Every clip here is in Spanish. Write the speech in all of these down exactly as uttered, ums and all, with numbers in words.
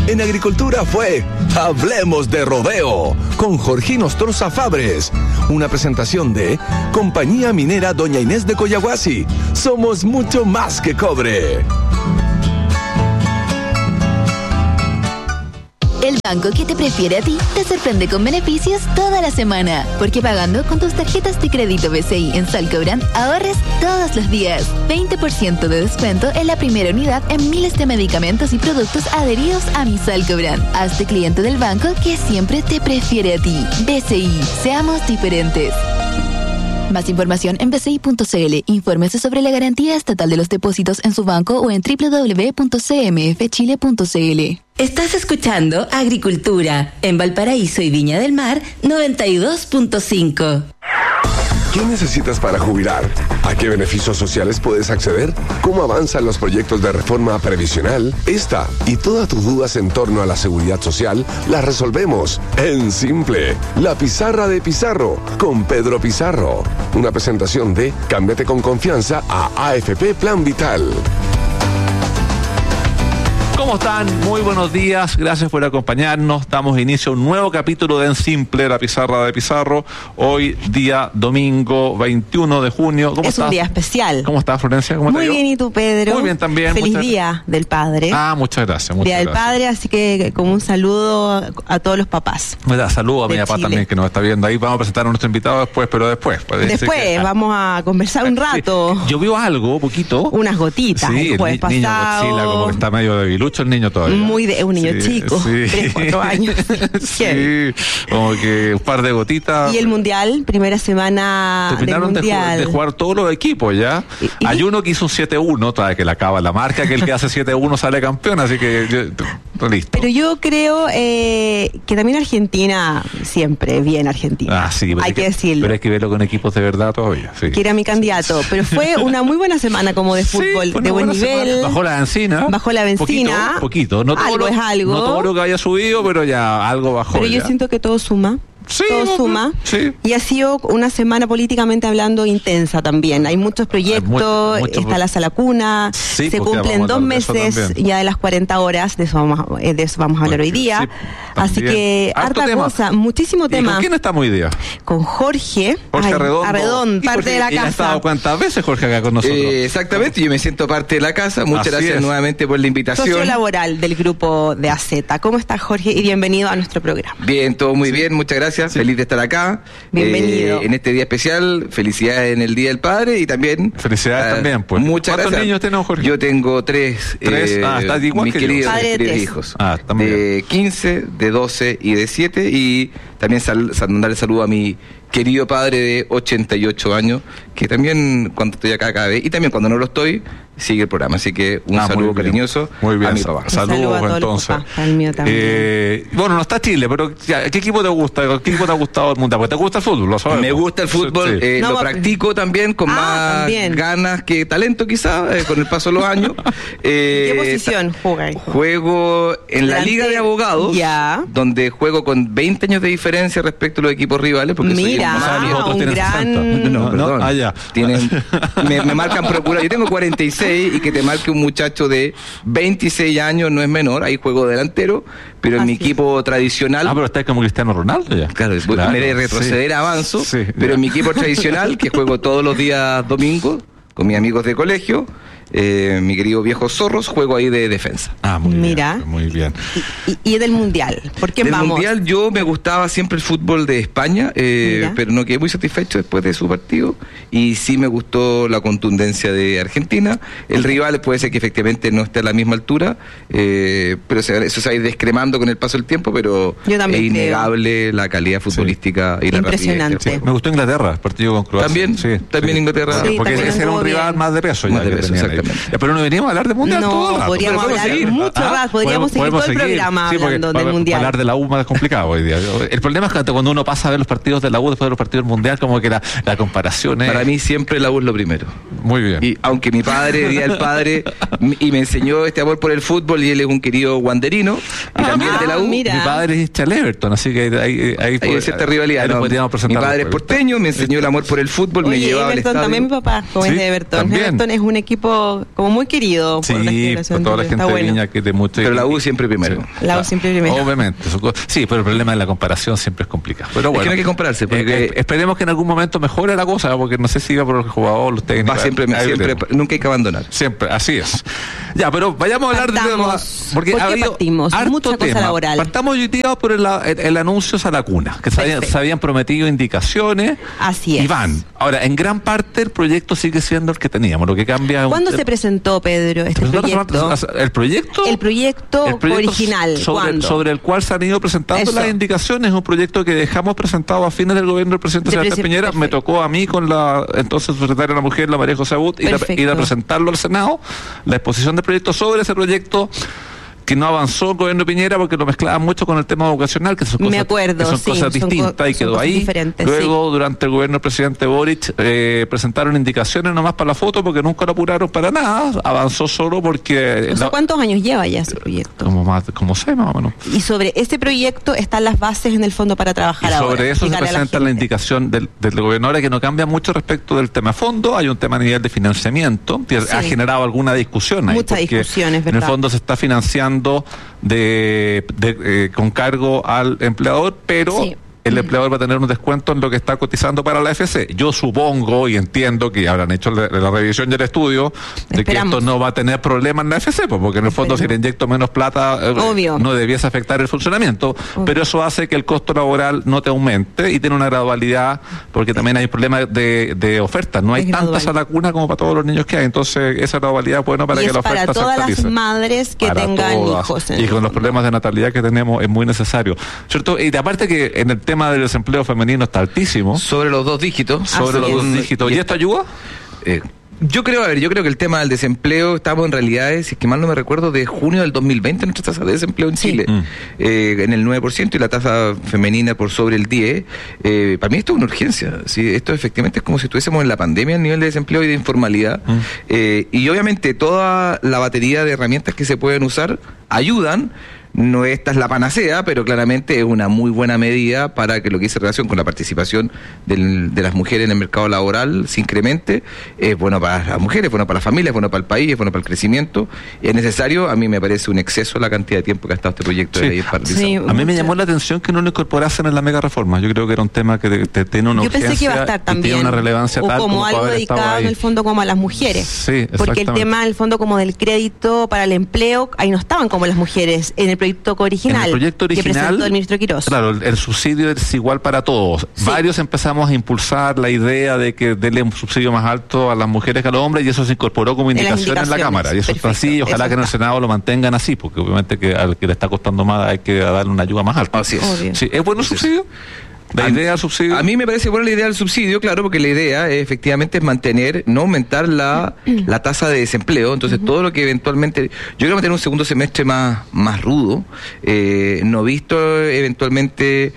En agricultura fue Hablemos de Rodeo con Jorgino Ostorza Fabres. Una presentación de Compañía Minera Doña Inés de Coyahuasi. Somos mucho más que cobre. El banco que te prefiere a ti te sorprende con beneficios toda la semana. Porque pagando con tus tarjetas de crédito B C I en Salcobrand, ahorres todos los días. veinte por ciento de descuento en la primera unidad en miles de medicamentos y productos adheridos a mi Salcobrand. Hazte cliente del banco que siempre te prefiere a ti. B C I, seamos diferentes. Más información en b c i punto c l. Infórmese sobre la garantía estatal de los depósitos en su banco o en doble u doble u doble u punto c m f chile punto c l. Estás escuchando Agricultura en Valparaíso y Viña del Mar noventa y dos punto cinco. ¿Qué necesitas para jubilar? ¿A qué beneficios sociales puedes acceder? ¿Cómo avanzan los proyectos de reforma previsional? Esta y todas tus dudas en torno a la seguridad social las resolvemos en Simple. La Pizarra de Pizarro con Pedro Pizarro. Una presentación de Cámbiate con confianza a A F P Plan Vital. ¿Cómo están? Muy buenos días, gracias por acompañarnos. Damos inicio a un nuevo capítulo de En Simple, la Pizarra de Pizarro. Hoy, día domingo veintiuno de junio. ¿Cómo es estás? Un día especial. ¿Cómo estás, Florencia? ¿Cómo Muy te bien, ¿y tú, Pedro? Muy bien también. Feliz muchas... Día del Padre. Ah, muchas gracias. Muchas día gracias. del Padre, así que como un saludo a todos los papás. Saludos a mi papá Chile. también, que nos está viendo ahí. Vamos a presentar a nuestro invitado después, pero después. Después, que... vamos a conversar un rato. Sí. Llovió algo, poquito. Unas gotitas, sí, el jueves el ni- pasado. niño Godzilla, como que está medio debilucho el niño todavía. Muy de, un niño Sí, chico, sí. tres, cuatro años. Sí, como que un par de gotitas. Y el Mundial, primera semana Terminaron del de, Mundial. ju- de jugar todos los equipos ya. ¿Y- y? Hay uno que hizo un siete uno, trae que le acaba la marca, que el que hace siete uno sale campeón, así que yo- listo. Pero yo creo eh, que también Argentina, siempre bien Argentina. Ah, sí, pero hay que, decirlo. Pero hay que verlo con equipos de verdad todavía. Sí. Que era mi candidato. Pero fue una muy buena semana como de fútbol, Sí, fue de una buen buena nivel. semana. Bajó la benzina. Bajó la benzina. Poquito, poquito. No todo Algo lo- es algo. No todo lo que haya subido, pero ya algo bajó. Pero yo ya. siento que todo suma. Sí, todo no, suma. sí. Y ha sido una semana políticamente hablando intensa también. Hay muchos proyectos, Hay mu- mucho- está la sala cuna, Sí, se porque cumplen vamos a dos hablar de eso meses también. ya de las cuarenta horas, de eso vamos, a- eh, de eso vamos a hablar Porque, hoy día. sí, Así también. que Harto harta tema. cosa, muchísimo ¿Y tema. con quién estamos hoy día? Con Jorge, Jorge ay, Arredondo. Arredón, ¿Y parte Jorge, de la ¿y ha casa. estado cuántas veces Jorge acá con nosotros? Eh, exactamente, yo me siento parte de la casa. Muchas Así gracias es. nuevamente por la invitación. Socio laboral del grupo de A Z. ¿Cómo estás, Jorge? Y bienvenido a nuestro programa. Bien, todo muy bien, muchas gracias. Feliz de estar acá. Bienvenido. Eh, en este día especial, felicidades en el Día del Padre y también. Felicidades ah, también, pues. Muchas ¿Cuántos gracias. niños tenemos, Jorge? Yo tengo tres. ¿Tres? eh, Ah, estás igual mis que yo. queridos, Padre de queridos tres. hijos. Ah, está muy de quince, de doce y de siete. Y también sal, sal- mandarle saludo a mi querido padre de ochenta y ocho años, que también cuando estoy acá cada vez, y también cuando no lo estoy, sigue el programa. Así que un Ah, muy saludo bien. cariñoso Muy bien. a mi papá. Un saludo Saludos a todos los entonces. papás, al mío también. Eh, bueno, no está Chile, pero ya, ¿qué equipo te gusta? ¿Qué equipo te ha gustado el mundial? Porque te gusta el fútbol, lo sabes. Me gusta el fútbol, Sí. eh, No, lo va- practico también con Ah, más también. ganas que talento quizá, eh, con el paso de los años. Eh, ¿Qué posición juega? Juego en la Delante- Liga de Abogados, Ya. donde juego con veinte años de diferencia respecto a los equipos rivales. Porque soy el Mira, más Ah, viejo. los otros un tienen gran... sesenta. No, No, perdón. ah, ya. Tienen, me, me marcan procura. Yo tengo cuarenta y seis y que te marque un muchacho de veintiséis años no es menor. Ahí juego delantero, pero en Así mi es. equipo tradicional. Ah, pero estás como Cristiano Ronaldo ya. Claro, Claro, me de retroceder sí. avanzo, Sí, pero ya. en mi equipo tradicional, que juego todos los días domingos con mis amigos de colegio, eh, mi querido viejo Zorros, juego ahí de defensa. Ah, muy Mira. bien. Muy bien. Y, y del Mundial. ¿Por qué Del vamos? Mundial yo me gustaba siempre el fútbol de España, eh, Mira. pero no quedé muy satisfecho después de su partido y sí me gustó la contundencia de Argentina. El rival puede ser que efectivamente no esté a la misma altura, eh, pero se- eso se va a ir descremando con el paso del tiempo, pero Yo también es creo. innegable la calidad futbolística y la Impresionante. rapidez. Sí, me gustó Inglaterra, el partido con Croacia. También, Sí, también sí. Inglaterra. Sí, porque también ese era un estuvo rival bien. más de peso. Ya Más de que peso, tenían ahí. exactamente. Ya, pero no venimos a hablar de mundial No, todo el rato. podríamos Pero hablar seguir. mucho rato, podríamos seguir todo el programa porque hablando del para- mundial. para hablar de la U más complicado hoy día. El problema es que cuando uno pasa a ver los partidos de la U después de los partidos del mundial, como que la, la comparación es... Para mí siempre la U es lo primero. Muy bien. Y aunque mi padre, Día del Padre, m- y me enseñó este amor por el fútbol, y él es un querido wanderino, y Ah, también ah, de la U, mira. Mi padre es hincha del Everton, así que ahí... ahí hay cierta rivalidad. ahí nos ¿no? podríamos Mi presentar padre es después. porteño, me enseñó el amor por el fútbol, me Oye, llevaba al Everton estadio. también mi papá, como Sí, es de Everton. también. Everton es un equipo sido como muy querido Sí, por la generación. por toda la Está gente de bueno. Viña que de mucho. Pero la U siempre primero. Sí. La U siempre primero. Obviamente. eso- Sí, pero el problema de la comparación siempre es complicado. Pero Es bueno. que no hay que compararse, porque- eh, eh, esperemos que en algún momento mejore la cosa, porque no sé si va por el jugador, los técnicos. Va siempre, Ahí siempre, veremos. nunca hay que abandonar. Siempre, así es. Ya, pero vayamos a hablar de Partamos. porque ¿Por ha qué habido partimos? harto Mucha cosa tema. laboral. Partamos hoy día por el, el, el anuncio a la cuna, que se habían, Perfecto. se habían prometido indicaciones. Así es. Y van. Ahora, en gran parte el proyecto sigue siendo el que teníamos, lo que cambia. ¿Cuándo un- se presentó, Pedro, este presentó proyecto? ¿El proyecto? El proyecto El proyecto original, sobre, ¿cuándo? sobre el cual se han ido presentando Eso. las indicaciones. Es un proyecto que dejamos presentado a fines del gobierno del presidente De Sebastián presi- Piñera. Me perfecto. tocó a mí con la entonces secretaria de la Mujer, la María José Abut, ir a, Perfecto. ir a presentarlo al Senado. La exposición del proyecto sobre ese proyecto que no avanzó el gobierno de Piñera porque lo mezclaba mucho con el tema vocacional, que son Me cosas, acuerdo, que son sí, cosas son co- distintas y son quedó cosas ahí. diferentes, Luego, durante el gobierno del presidente Boric, eh, presentaron indicaciones nomás para la foto porque nunca lo apuraron para nada. Avanzó solo porque... O sea, la- ¿cuántos años lleva ya ese proyecto? como más, como sé más o menos. Y sobre este proyecto están las bases en el fondo para Y trabajar ahora. sobre eso se explicarle a presenta la, gente. indicación del, del gobierno ahora, que no cambia mucho respecto del tema fondo. Hay un tema a nivel de financiamiento que Sí. ha generado alguna discusión ahí. Mucha porque discusión, es En el verdad. fondo se está financiando de, de, eh, con cargo al empleador, pero Sí. el empleador va a tener un descuento en lo que está cotizando para la A F C. Yo supongo y entiendo que habrán hecho la, la revisión y el estudio de Esperamos. que esto no va a tener problemas en la A F C, pues, porque en el fondo si le Esperemos. inyecto menos plata eh, Obvio. no debiese afectar el funcionamiento, Obvio. pero eso hace que el costo laboral no te aumente y tiene una gradualidad, porque también hay problemas de, de oferta. No hay Es gradual. tantas a la cuna como para todos los niños que hay, entonces esa gradualidad es buena para Y que es la para oferta se todas las actualice. madres que Para tengan todas. hijos. en Y el con los fondo. problemas de natalidad que tenemos es muy necesario, ¿cierto? Y de aparte que en el tema del desempleo femenino está altísimo, Sobre los dos dígitos. sobre los es. dos dígitos. ¿Y esto ayuda? Eh, yo creo, a ver, yo creo que el tema del desempleo, estamos en realidades, si es que mal no me recuerdo, de junio del dos mil veinte, nuestra tasa de desempleo en Sí. Chile, Mm. eh, en el nueve por ciento y la tasa femenina por sobre el diez. Eh, para mí esto es una urgencia. ¿Sí? Esto efectivamente es como si estuviésemos en la pandemia, el nivel de desempleo y de informalidad. Mm. Eh, y obviamente toda la batería de herramientas que se pueden usar ayudan. No esta es la panacea, pero claramente es una muy buena medida para que lo que dice relación con la participación del- de las mujeres en el mercado laboral se incremente. Es bueno para las mujeres, es bueno para las familias, es bueno para el país, es bueno para el crecimiento. Es necesario, a mí me parece un exceso la cantidad de tiempo que ha estado este proyecto Sí. de ley paralizado. Sí. A mí me Mucha- llamó la atención que no lo incorporasen en la mega reforma. Yo creo que era un tema que te- te- tiene una Yo urgencia pensé que iba a estar y también. tiene una relevancia o tal como para algo haber estado dedicado ahí. en el fondo como a las mujeres. Sí, Porque el exactamente. tema, en el fondo, como del crédito para el empleo, ahí no estaban como las mujeres en el proyecto original. En el proyecto que original, presentó el ministro Quirós. claro, el, el subsidio es igual para todos. Sí. Varios empezamos a impulsar la idea de que denle un subsidio más alto a las mujeres que a los hombres, y eso se incorporó como En las indicación en, la indicaciones. Cámara. Y eso está Perfecto, así, y ojalá eso que en el está. Senado lo mantengan así, porque obviamente que al que le está costando más hay que darle una ayuda más alta. Así es. Obvio. Sí, ¿es bueno el Así es. subsidio? La A- idea del subsidio. A mí me parece buena la idea del subsidio, claro, porque la idea eh, efectivamente es mantener, no aumentar la, la tasa de desempleo. Entonces, todo lo que eventualmente. Yo creo que tener un segundo semestre más, más rudo. Eh, no visto eventualmente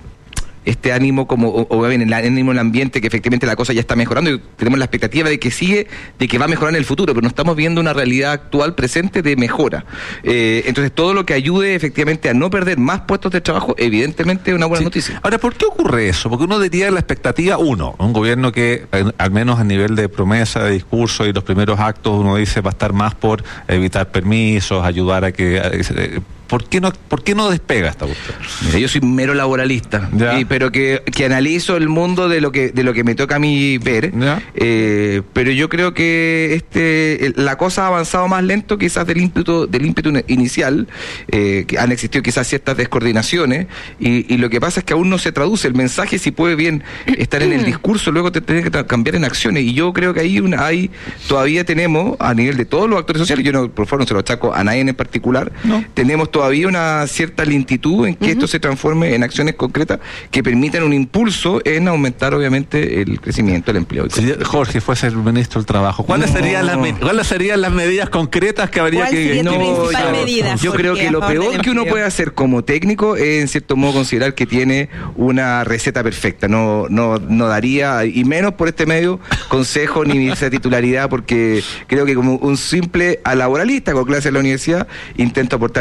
este ánimo como, o, o bien el ánimo en el ambiente, que efectivamente la cosa ya está mejorando y tenemos la expectativa de que sigue, de que va a mejorar en el futuro, pero no estamos viendo una realidad actual presente de mejora. Eh, entonces, todo lo que ayude efectivamente a no perder más puestos de trabajo, evidentemente es una buena Sí. noticia. Ahora, ¿por qué ocurre eso? Porque uno diría la expectativa, uno, un gobierno que, eh, al menos a nivel de promesa, de discurso y los primeros actos, uno dice va a estar más por evitar permisos, ayudar a que... eh, ¿Por qué no, por qué no despega esta cuestión? Mira, yo soy mero laboralista, Ya. y- pero que, que analizo el mundo de lo que de lo que me toca a mí ver. Ya. Eh, pero yo creo que este el- la cosa ha avanzado más lento quizás del ímpetu del ímpetu inicial. Eh, que han existido quizás ciertas descoordinaciones y, y lo que pasa es que aún no se traduce el mensaje, si puede bien estar en el discurso, luego te tiene que tra- cambiar en acciones, y yo creo que ahí una, hay todavía tenemos a nivel de todos los actores sociales, yo no, por favor no se lo achaco a nadie en particular, No. tenemos todavía una cierta lentitud en que esto se transforme en acciones concretas que permitan un impulso en aumentar obviamente el crecimiento, el empleo. Si Jorge fuese el ministro del Trabajo, ¿cuáles, No. serían, las, me- ¿cuáles serían las medidas concretas que habría ¿Cuál que... sería tu No, principal yo- medida, yo Jorge, creo que a lo favor del peor que uno empleo? puede hacer como técnico es en cierto modo considerar que tiene una receta perfecta. No, no, no daría, y menos por este medio, consejo ni esa titularidad, porque creo que como un simple laboralista con clase en la universidad intento aportar desde mi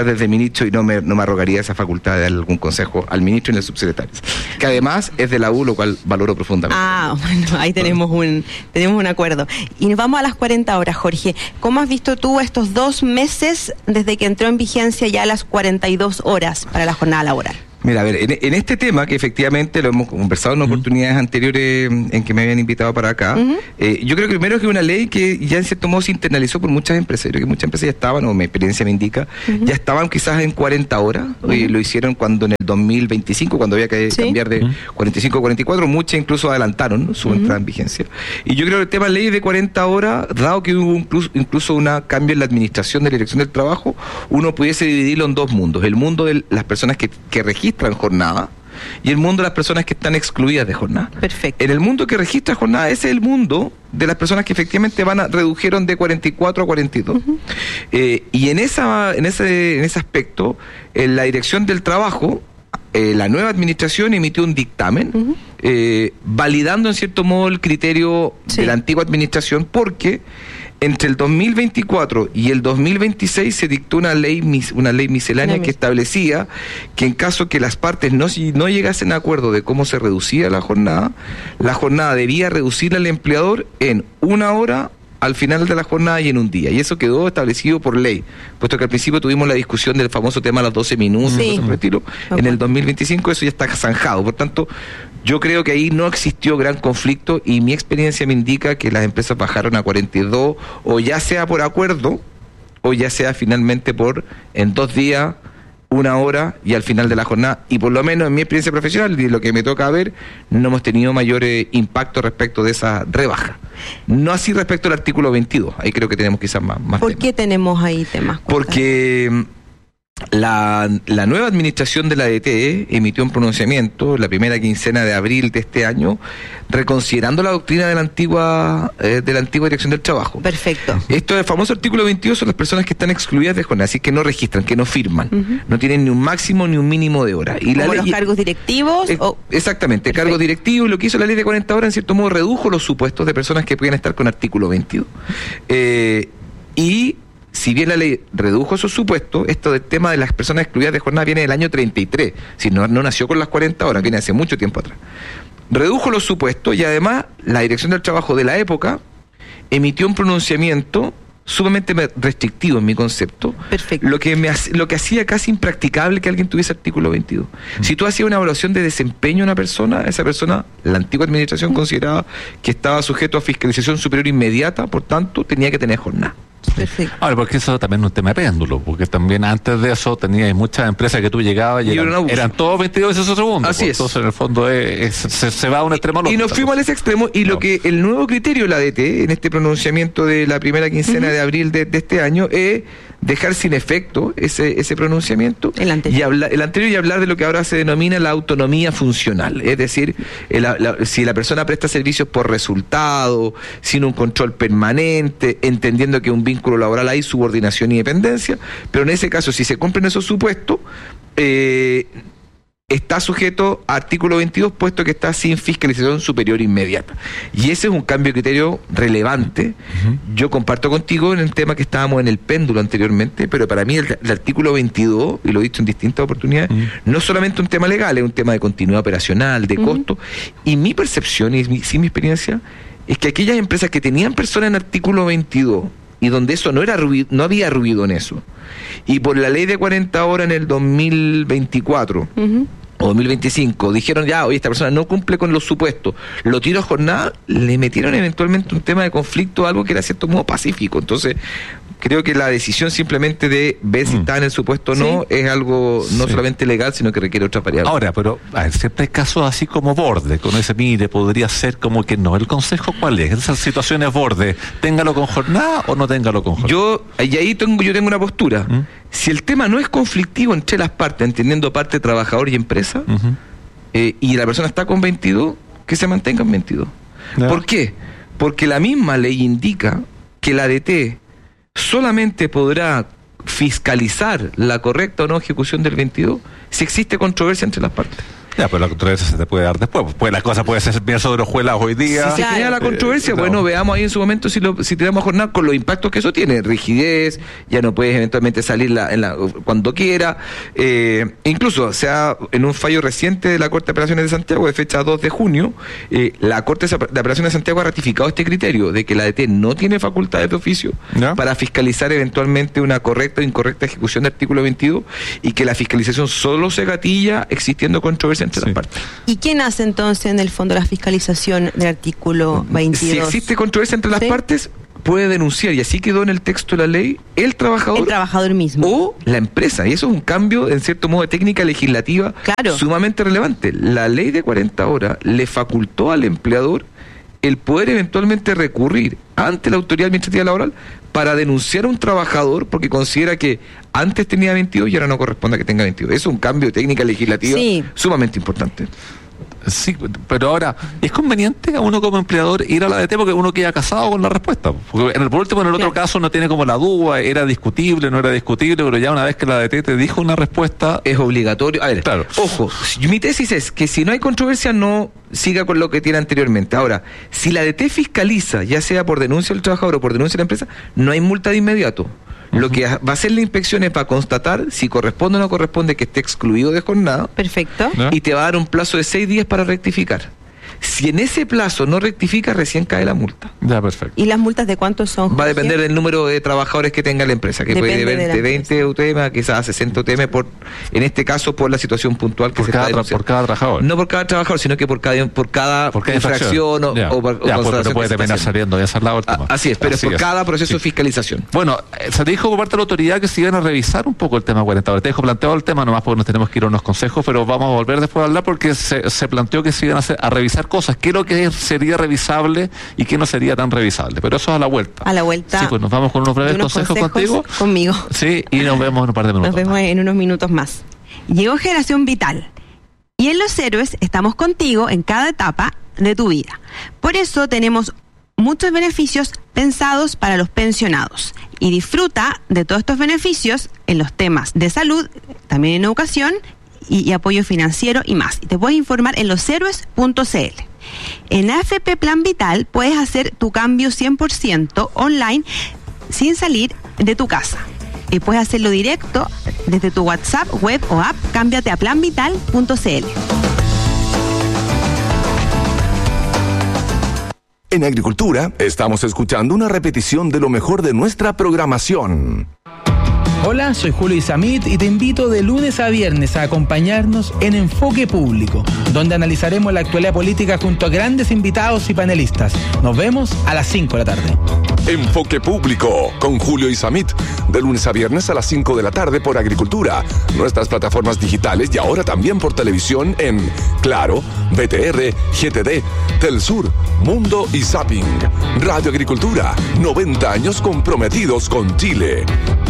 dicho y no me, no me arrogaría esa facultad de dar algún consejo al ministro y al subsecretario, que además es de la U, lo cual valoro profundamente. Ah, bueno, ahí tenemos un, tenemos un acuerdo. Y nos vamos a las cuarenta horas, Jorge. ¿Cómo has visto tú estos dos meses desde que entró en vigencia ya las cuarenta y dos horas para la jornada laboral? Mira, a ver, en, en este tema, que efectivamente lo hemos conversado en uh-huh. oportunidades anteriores en que me habían invitado para acá, uh-huh. eh, yo creo que primero que es una ley que ya en cierto modo se internalizó por muchas empresas. Yo creo que muchas empresas ya estaban, o mi experiencia me indica, uh-huh. ya estaban quizás en cuarenta horas, uh-huh. eh, lo hicieron cuando en el dos mil veinticinco, cuando había que ¿Sí? cambiar de uh-huh. cuarenta y cinco a cuarenta y cuatro, muchas incluso adelantaron, ¿no?, su uh-huh. entrada en vigencia. Y yo creo que el tema de ley de cuarenta horas, dado que hubo incluso, incluso un cambio en la administración de la dirección del trabajo, uno pudiese dividirlo en dos mundos: el mundo de las personas que, que registran jornada, y el mundo de las personas que están excluidas de jornada. Perfecto. En el mundo que registra jornada, ese es el mundo de las personas que efectivamente van a redujeron de cuarenta y cuatro a cuarenta y dos. Uh-huh. Eh, y en esa en ese en ese aspecto, en la Dirección del Trabajo, eh, la nueva administración emitió un dictamen uh-huh. eh, validando en cierto modo el criterio sí. de la antigua administración, porque entre el dos mil veinticuatro y el dos mil veintiséis se dictó una ley una ley miscelánea que establecía que en caso que las partes no, no llegasen a acuerdo de cómo se reducía la jornada, la jornada debía reducir al empleador en una hora al final de la jornada y en un día. Y eso quedó establecido por ley, puesto que al principio tuvimos la discusión del famoso tema de los doce minutos, sí. cosas por el estilo. Okay. En el dos mil veinticinco eso ya está zanjado. Por tanto, yo creo que ahí no existió gran conflicto, y mi experiencia me indica que las empresas bajaron a cuarenta y dos, o ya sea por acuerdo, o ya sea finalmente por en dos días, una hora y al final de la jornada. Y por lo menos en mi experiencia profesional y lo que me toca ver, no hemos tenido mayor eh, impacto respecto de esa rebaja. No así respecto al artículo veintidós, ahí creo que tenemos quizás más, más ¿Por temas. qué tenemos ahí temas? Porque la, la nueva administración de la D T E emitió un pronunciamiento la primera quincena de abril de este año, reconsiderando la doctrina de la antigua eh, de la antigua Dirección del Trabajo. Perfecto. Esto del famoso artículo veintidós son las personas que están excluidas de jornada, así que no registran, que no firman, uh-huh. no tienen ni un máximo ni un mínimo de hora. Y ¿Como la ley, los cargos directivos? Eh, o... Exactamente, Perfecto. Cargos directivos. Lo que hizo la ley de cuarenta horas, en cierto modo, redujo los supuestos de personas que podían estar con artículo veintidós. Eh, y si bien la ley redujo esos supuestos, esto del tema de las personas excluidas de jornada viene del año treinta y tres, si no, no nació con las cuarenta horas, viene hace mucho tiempo atrás. Redujo los supuestos y además la Dirección del Trabajo de la época emitió un pronunciamiento sumamente restrictivo en mi concepto. Perfecto. Lo que me lo que hacía casi impracticable que alguien tuviese artículo veintidós. Mm. Si tú hacías una evaluación de desempeño de una persona, esa persona, la antigua administración mm. consideraba que estaba sujeto a fiscalización superior inmediata, por tanto tenía que tener jornada. Perfecto. Ahora, porque eso también es un tema de péndulo, porque también antes de eso tenías muchas empresas que tú llegabas y, y eran, eran todos veintidós y eso es otro mundo. Así pues, es. Entonces, en el fondo, es, es, se, se va a un extremo al otro. Y nos fuimos a ese extremo, y no. lo que el nuevo criterio de la D T, en este pronunciamiento de la primera quincena uh-huh. de abril de, de este año, es dejar sin efecto ese ese pronunciamiento el anterior. y hablar el anterior y hablar de lo que ahora se denomina la autonomía funcional, es decir, el, la, si la persona presta servicios por resultado, sin un control permanente, entendiendo que un vínculo laboral hay subordinación y dependencia, pero en ese caso, si se cumplen esos supuestos, eh, está sujeto a artículo veintidós, puesto que está sin fiscalización superior inmediata. Y ese es un cambio de criterio relevante. Uh-huh. Yo comparto contigo en el tema que estábamos en el péndulo anteriormente, pero para mí el, el artículo veintidós, y lo he dicho en distintas oportunidades, uh-huh. no es solamente un tema legal, es un tema de continuidad operacional, de uh-huh. costo. Y mi percepción, y mi, sí mi experiencia, es que aquellas empresas que tenían personas en artículo veintidós, y donde eso no era ruido, no había ruido en eso, y por la ley de cuarenta horas en el dos mil veinticuatro uh-huh. o dos mil veinticinco dijeron ya, oye, esta persona no cumple con los supuestos, lo tiro a jornada, le metieron eventualmente un tema de conflicto, algo que era cierto modo pacífico. Entonces creo que la decisión simplemente de ver si mm. está en el supuesto o no, ¿sí? es algo no sí. solamente legal, sino que requiere otra variable. Ahora, pero a ver, siempre hay casos así como borde, con ese mire, podría ser como que no. ¿El consejo cuál es? Esas situaciones borde, ¿téngalo con jornada o no téngalo con jornada? Yo, y ahí tengo, yo tengo una postura. ¿Mm? Si el tema no es conflictivo entre las partes, entendiendo parte trabajador y empresa, uh-huh. eh, y la persona está con veintidós, que se mantenga en veintidós. No. ¿Por qué? Porque la misma ley indica que la D T solamente podrá fiscalizar la correcta o no ejecución del veintidós si existe controversia entre las partes. Ya, pero la controversia se te puede dar después. Pues las cosas pueden ser bien sobre hojuelas hoy día. Si se genera la controversia, eh, bueno, no. veamos ahí en su momento si lo, si tenemos jornada con los impactos que eso tiene. Rigidez, ya no puedes eventualmente salir la, en la, cuando quiera. Eh, incluso, o sea, en un fallo reciente de la Corte de Apelaciones de Santiago, de fecha dos de junio, eh, la Corte de Apelaciones de Santiago ha ratificado este criterio de que la A D T no tiene facultades de oficio ¿Ya? para fiscalizar eventualmente una correcta o incorrecta ejecución del artículo veintidós y que la fiscalización solo se gatilla existiendo controversia entre Sí. las partes. ¿Y quién hace entonces en el fondo la fiscalización del artículo veintidós? Si existe controversia entre las ¿Sí? partes, puede denunciar, y así quedó en el texto de la ley, el trabajador, El trabajador mismo. o la empresa. Y eso es un cambio, en cierto modo, de técnica legislativa Claro. sumamente relevante. La ley de cuarenta horas le facultó al empleador el poder eventualmente recurrir ante la autoridad administrativa laboral para denunciar a un trabajador porque considera que antes tenía veintidós y ahora no corresponde a que tenga veintidós. Es un cambio de técnica legislativa Sí. sumamente importante. Sí, pero ahora, ¿es conveniente a uno como empleador ir a la A D T porque uno queda casado con la respuesta? Porque en el, por último, en el otro Claro. caso no tiene como la duda, era discutible, no era discutible, pero ya una vez que la A D T te dijo una respuesta... Es obligatorio. A ver, Claro. ojo, si- mi tesis es que si no hay controversia no siga con lo que tiene anteriormente. Ahora, si la A D T fiscaliza, ya sea por denuncia del trabajador o por denuncia de la empresa, no hay multa de inmediato. Lo que va a hacer la inspección es para constatar si corresponde o no corresponde que esté excluido de jornada Perfecto. ¿Ya? y te va a dar un plazo de seis días para rectificar. Si en ese plazo no rectifica, recién cae la multa. Ya, perfecto. ¿Y las multas de cuántos son? Va a Jorge? depender del número de trabajadores que tenga la empresa, que Depende puede de ir la de veinte U T M a quizás a sesenta U T M, por, en este caso por la situación puntual que Por se cada, está tra- denunciando. por cada trabajador. No por cada trabajador, sino que por cada, por cada, Por cada infracción o, Ya. o por o Ya, pues, constatación pero puede que se terminar está haciendo. saliendo, esa es la última. Ah, así es, pero Así es por es. cada proceso Sí. de fiscalización. Bueno, eh, se dijo por parte de la autoridad que se iban a revisar un poco el tema cuarenta horas. Te dejo planteado el tema nomás porque nos tenemos que ir a unos consejos, pero vamos a volver después a hablar porque se, se planteó que se iban a, hacer, a revisar cosas. ¿Qué es lo que sería revisable y qué no sería tan revisable? Pero eso es a la vuelta. A la vuelta. Sí, pues nos vamos con unos breves de unos consejos, consejos contigo. Conmigo. Sí, y nos vemos en un par de minutos. Nos vemos más. en unos minutos más. Llegó Generación Vital. Y en Los Héroes estamos contigo en cada etapa de tu vida. Por eso tenemos muchos beneficios pensados para los pensionados. Y disfruta de todos estos beneficios en los temas de salud, también en educación y, y apoyo financiero y más. Y te puedes informar en los héroes punto c l. En A F P Plan Vital puedes hacer tu cambio cien por ciento online sin salir de tu casa. Y puedes hacerlo directo desde tu WhatsApp, web o app. Cámbiate a plan vital punto c l. En Agricultura estamos escuchando una repetición de lo mejor de nuestra programación. Hola, soy Julio Isamit y te invito de lunes a viernes a acompañarnos en Enfoque Público, donde analizaremos la actualidad política junto a grandes invitados y panelistas. Nos vemos a las cinco de la tarde. Enfoque Público con Julio Isamit, de lunes a viernes a las cinco de la tarde por Agricultura, nuestras plataformas digitales y ahora también por televisión en Claro, B T R, G T D, Telsur, Mundo y Zapping. Radio Agricultura, noventa años comprometidos con Chile.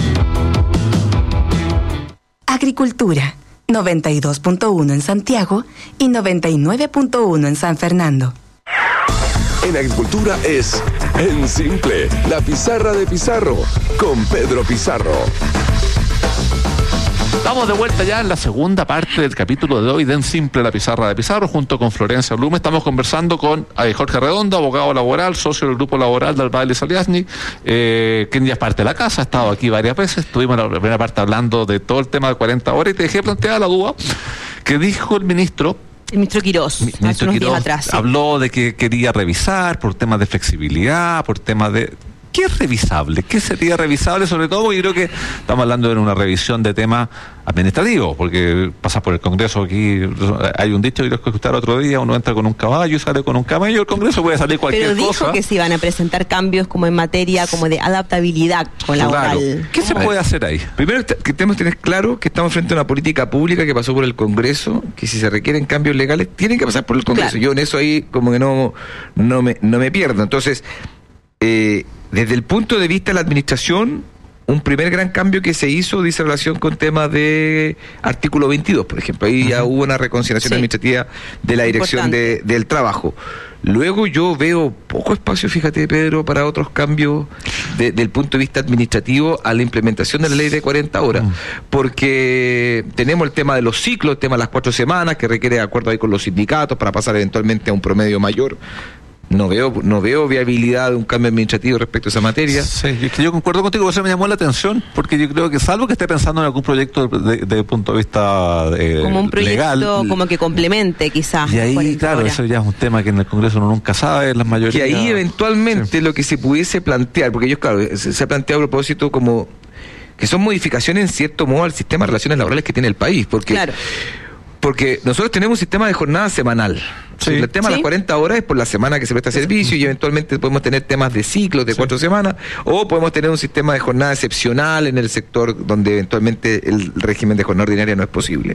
Agricultura, noventa y dos punto uno en Santiago y noventa y nueve punto uno en San Fernando. En Agricultura es En Simple, la pizarra de Pizarro, con Pedro Pizarro. Estamos de vuelta ya en la segunda parte del capítulo de hoy de En Simple, la pizarra de Pizarro, junto con Florencia Blume. Estamos conversando con eh, Jorge Redondo, abogado laboral, socio del grupo laboral del Valle Saliasny, eh, que ya es parte de la casa, ha estado aquí varias veces. Estuvimos en la primera parte hablando de todo el tema de cuarenta horas y te dejé planteada la duda que dijo el ministro. El ministro Quirós, Mi- hace ministro unos Quirós días atrás. Sí. habló de que quería revisar por temas de flexibilidad, por temas de... ¿Qué es revisable? ¿Qué sería revisable? Sobre todo, yo creo que estamos hablando de una revisión de temas administrativos, porque pasas por el Congreso aquí, hay un dicho que quiero escuchar otro día, uno entra con un caballo y sale con un camello, el Congreso puede salir cualquier Pero dijo cosa. que se iban a presentar cambios como en materia como de adaptabilidad con Claro. laboral. ¿Qué se puede hacer ahí? Primero que tenemos que tener claro que estamos frente a una política pública que pasó por el Congreso, que si se requieren cambios legales tienen que pasar por el Congreso. Claro. Yo en eso ahí como que no, no, me, no me pierdo. Entonces, eh, desde el punto de vista de la administración, un primer gran cambio que se hizo dice relación con temas de artículo veintidós, por ejemplo. Ahí uh-huh. ya hubo una reconsideración sí. administrativa de la Dirección de, del Trabajo. Luego yo veo poco espacio, fíjate, Pedro, para otros cambios de, del punto de vista administrativo a la implementación de la ley de cuarenta horas, uh-huh. porque tenemos el tema de los ciclos, el tema de las cuatro semanas, que requiere de acuerdo ahí con los sindicatos para pasar eventualmente a un promedio mayor. No veo no veo viabilidad de un cambio administrativo respecto a esa materia. Sí, es que yo concuerdo contigo, por eso me llamó la atención, porque yo creo que salvo que esté pensando en algún proyecto de, de, de punto de vista eh, como un proyecto legal, como que complemente quizás. Y ahí, claro, horas. Eso ya es un tema que en el Congreso uno nunca sabe, las mayorías. Que ahí eventualmente sí. lo que se pudiese plantear, porque ellos, claro, se, se ha planteado a propósito como que son modificaciones en cierto modo al sistema de relaciones laborales que tiene el país, porque claro. porque nosotros tenemos un sistema de jornada semanal. Sí. El tema ¿Sí? de las cuarenta horas es por la semana que se presta servicio y eventualmente podemos tener temas de ciclos de sí. cuatro semanas o podemos tener un sistema de jornada excepcional en el sector donde eventualmente el régimen de jornada ordinaria no es posible.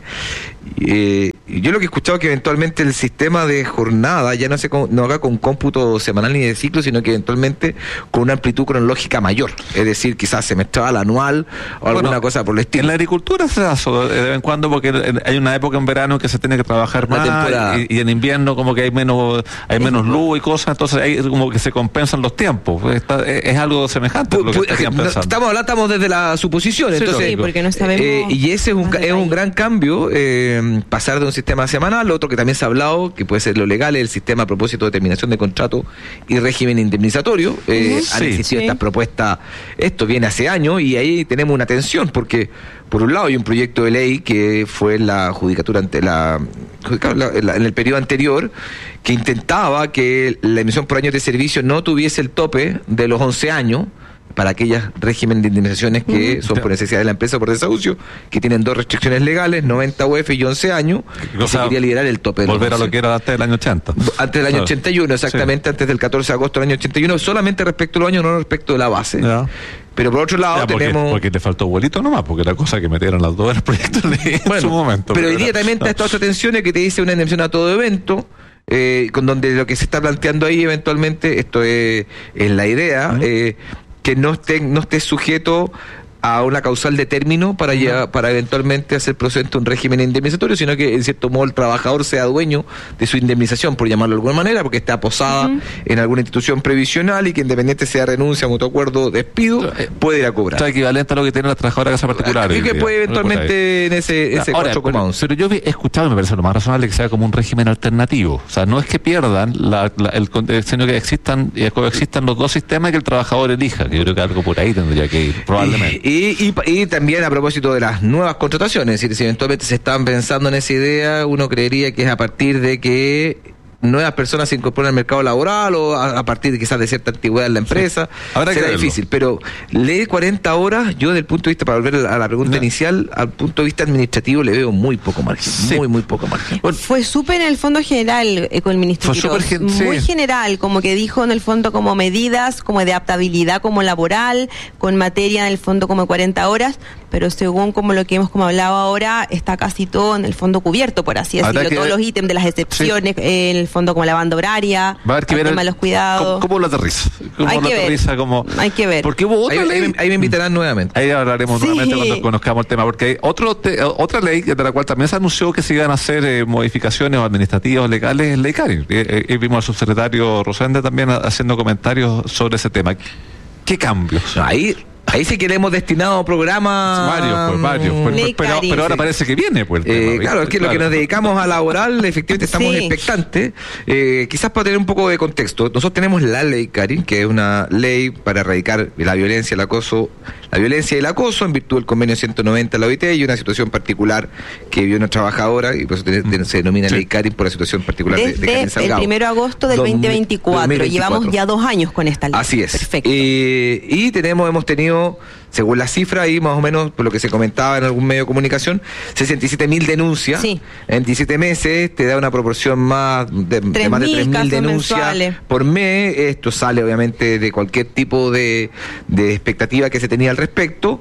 Eh, yo lo que he escuchado es que eventualmente el sistema de jornada ya no se con, no haga con cómputo semanal ni de ciclo, sino que eventualmente con una amplitud cronológica mayor, es decir, quizás semestral, anual o alguna bueno, cosa por el estilo. En la agricultura se da eso de vez en cuando porque hay una época en verano que se tiene que trabajar más y, y en invierno como que hay menos hay menos luz y cosas, entonces hay como que se compensan los tiempos. Está, es, es algo semejante a lo que estarían pensando. Estamos hablando estamos desde la suposición, sí, entonces sí, porque no sabemos eh, y ese es un, es un gran cambio, eh, pasar de un sistema semanal. Otro que también se ha hablado, que puede ser lo legal, es el sistema a propósito de terminación de contrato y régimen indemnizatorio. Eh, uh-huh. Han sí, existido sí. estas propuestas, esto viene hace años y ahí tenemos una tensión, porque por un lado hay un proyecto de ley que fue en la judicatura ante la, la, la en el periodo anterior, que intentaba que la emisión por años de servicio no tuviese el tope de los once años para aquellos régimen de indemnizaciones que uh-huh. son por necesidad de la empresa por desahucio, que tienen dos restricciones legales, noventa U F y once años, y se quería liberar el tope de volver los a lo que era antes del año ochenta. Antes del año claro. ochenta y uno, exactamente, sí. antes del catorce de agosto del año ochenta y uno, solamente respecto al año, no respecto de la base. Ya. Pero por otro lado ya, porque, tenemos... Porque te faltó vuelito nomás, porque la cosa que metieron las dos era el proyecto en bueno, su momento. Pero hoy día también está esta otra tensión que te dice una indemnización a todo evento, eh, con donde lo que se está planteando ahí eventualmente, esto es, es la idea, uh-huh. eh, que no esté, no esté sujeto a una causal de término para, ya, para eventualmente hacer procedente un régimen indemnizatorio, sino que en cierto modo el trabajador sea dueño de su indemnización, por llamarlo de alguna manera, porque está posada uh-huh. en alguna institución previsional y que independiente sea renuncia, mutuo acuerdo, despido, puede ir a cobrar. O sea, equivalente a lo que tiene la trabajadora de casa particular. Y que puede eventualmente en ese, ese cuatro coma once. Pero, pero yo he escuchado, y me parece lo más razonable, que sea como un régimen alternativo. O sea, no es que pierdan, la, la, el, sino que existan, coexistan los dos sistemas y que el trabajador elija, que yo creo que algo por ahí tendría que ir, probablemente. Y, Y, y, y también a propósito de las nuevas contrataciones, es decir, si eventualmente se están pensando en esa idea, uno creería que es a partir de que nuevas personas se incorporan al mercado laboral o a, a partir de quizás de cierta antigüedad en la empresa. Sí. Será difícil, pero ley cuarenta horas, yo desde el punto de vista, para volver a la pregunta no. inicial, al punto de vista administrativo le veo muy poco margen, sí. muy, muy poco margen. Bueno, fue súper en el fondo general eh, con el ministerio, fue gen- muy sí. general, como que dijo en el fondo como medidas, como de adaptabilidad como laboral, con materia en el fondo como cuarenta horas, pero según como lo que hemos como hablado ahora, está casi todo en el fondo cubierto, por así decirlo, todos los ítems de las excepciones, sí. eh, en el fondo como la banda horaria, el tema el, de los cuidados. ¿Cómo, cómo lo aterriza? ¿Cómo hay, lo que aterriza como, hay que ver. Porque hubo otra ahí, ley. Ahí, ahí me invitarán nuevamente. Ahí hablaremos sí. nuevamente cuando conozcamos el tema, porque hay otro te, otra ley de la cual también se anunció que se iban a hacer eh, modificaciones administrativas o legales, ley Karin. Eh, eh, vimos al subsecretario Rosende también haciendo comentarios sobre ese tema. ¿Qué cambios? No, ahí... Ahí sí que le hemos destinado programas... Varios, pues, varios. Pues, pero, pero ahora parece que viene, pues. El eh, tema, claro, es que claro. lo que nos dedicamos a laboral, efectivamente estamos sí. expectantes. Eh, quizás para tener un poco de contexto, nosotros tenemos la ley Karin, que es una ley para erradicar la violencia, el acoso, la violencia y el acoso en virtud del convenio ciento noventa de la O I T y una situación particular que vio una trabajadora y por eso te, se denomina sí. ley Karin por la situación particular Desde de, de Karin Salgado. El primero de agosto del dos mil veinticuatro. dos mil veinticuatro. Llevamos ya dos años con esta ley. Así es. Perfecto. Eh, y tenemos, hemos tenido, según la cifra ahí más o menos, por lo que se comentaba en algún medio de comunicación, sesenta y siete mil denuncias. Sí. En diecisiete meses te da una proporción más de, de más de tres mil denuncias mensuales por mes. Esto sale obviamente de cualquier tipo de, de expectativa que se tenía al respecto.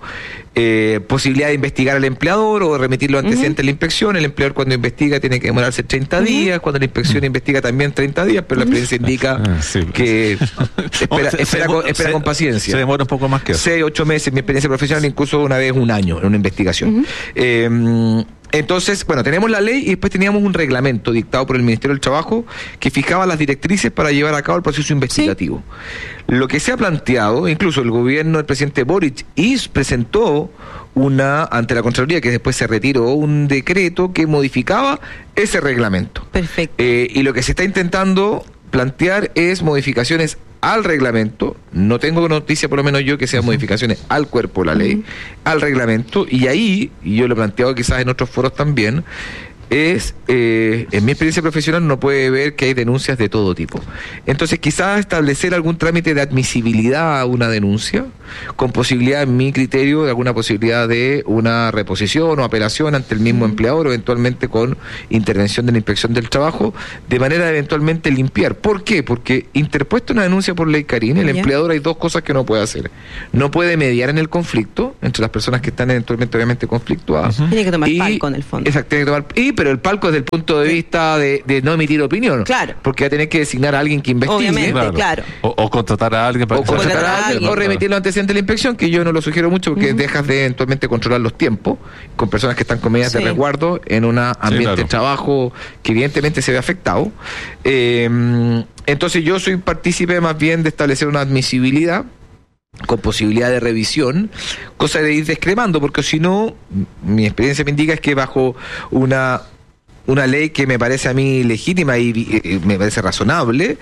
eh, posibilidad de investigar al empleador o remitir los antecedentes uh-huh. a la inspección. El empleador cuando investiga tiene que demorarse treinta uh-huh. días, cuando la inspección uh-huh. investiga también treinta días, pero uh-huh. la experiencia indica uh-huh. sí. que espera, se, espera, se, con, espera se, con paciencia. Se demora un poco más que eso. Seis, ocho meses, mi experiencia profesional, incluso una vez un año en una investigación. Uh-huh. Eh, Entonces, bueno, tenemos la ley y después teníamos un reglamento dictado por el Ministerio del Trabajo que fijaba las directrices para llevar a cabo el proceso investigativo. Sí. Lo que se ha planteado, incluso el gobierno del presidente Boric y presentó una ante la Contraloría, que después se retiró, un decreto que modificaba ese reglamento. Perfecto. Eh, y lo que se está intentando plantear es modificaciones al reglamento. No tengo noticia, por lo menos yo, que sean modificaciones al cuerpo de la ley, uh-huh. al reglamento, y ahí, y yo lo he planteado quizás en otros foros también, es, eh, en mi experiencia profesional no puede ver que hay denuncias de todo tipo. Entonces quizás establecer algún trámite de admisibilidad a una denuncia, con posibilidad, en mi criterio, de alguna posibilidad de una reposición o apelación ante el mismo uh-huh. empleador, o eventualmente con intervención de la Inspección del Trabajo, de manera de eventualmente limpiar. ¿Por qué? Porque interpuesta una denuncia por ley Carín, el yeah. empleador hay dos cosas que no puede hacer. No puede mediar en el conflicto entre las personas que están eventualmente obviamente conflictuadas. Uh-huh. Tiene que tomar y, palco en el fondo. Exacto, tiene que tomar, y, pero el palco desde el punto de vista de, de no emitir opinión. Claro. Porque va a tener que designar a alguien que investigue. Obviamente, claro. claro. O, o contratar a alguien para o contratar a alguien, o remitir los antecedentes de la inspección, que yo no lo sugiero mucho porque uh-huh. dejas de eventualmente controlar los tiempos con personas que están con medidas sí. de resguardo en un ambiente sí, claro. de trabajo que evidentemente se ve afectado. Eh, entonces yo soy partícipe más bien de establecer una admisibilidad con posibilidad de revisión, cosa de ir descremando, porque si no, mi experiencia me indica es que bajo una una ley que me parece a mí legítima y, y me parece razonable,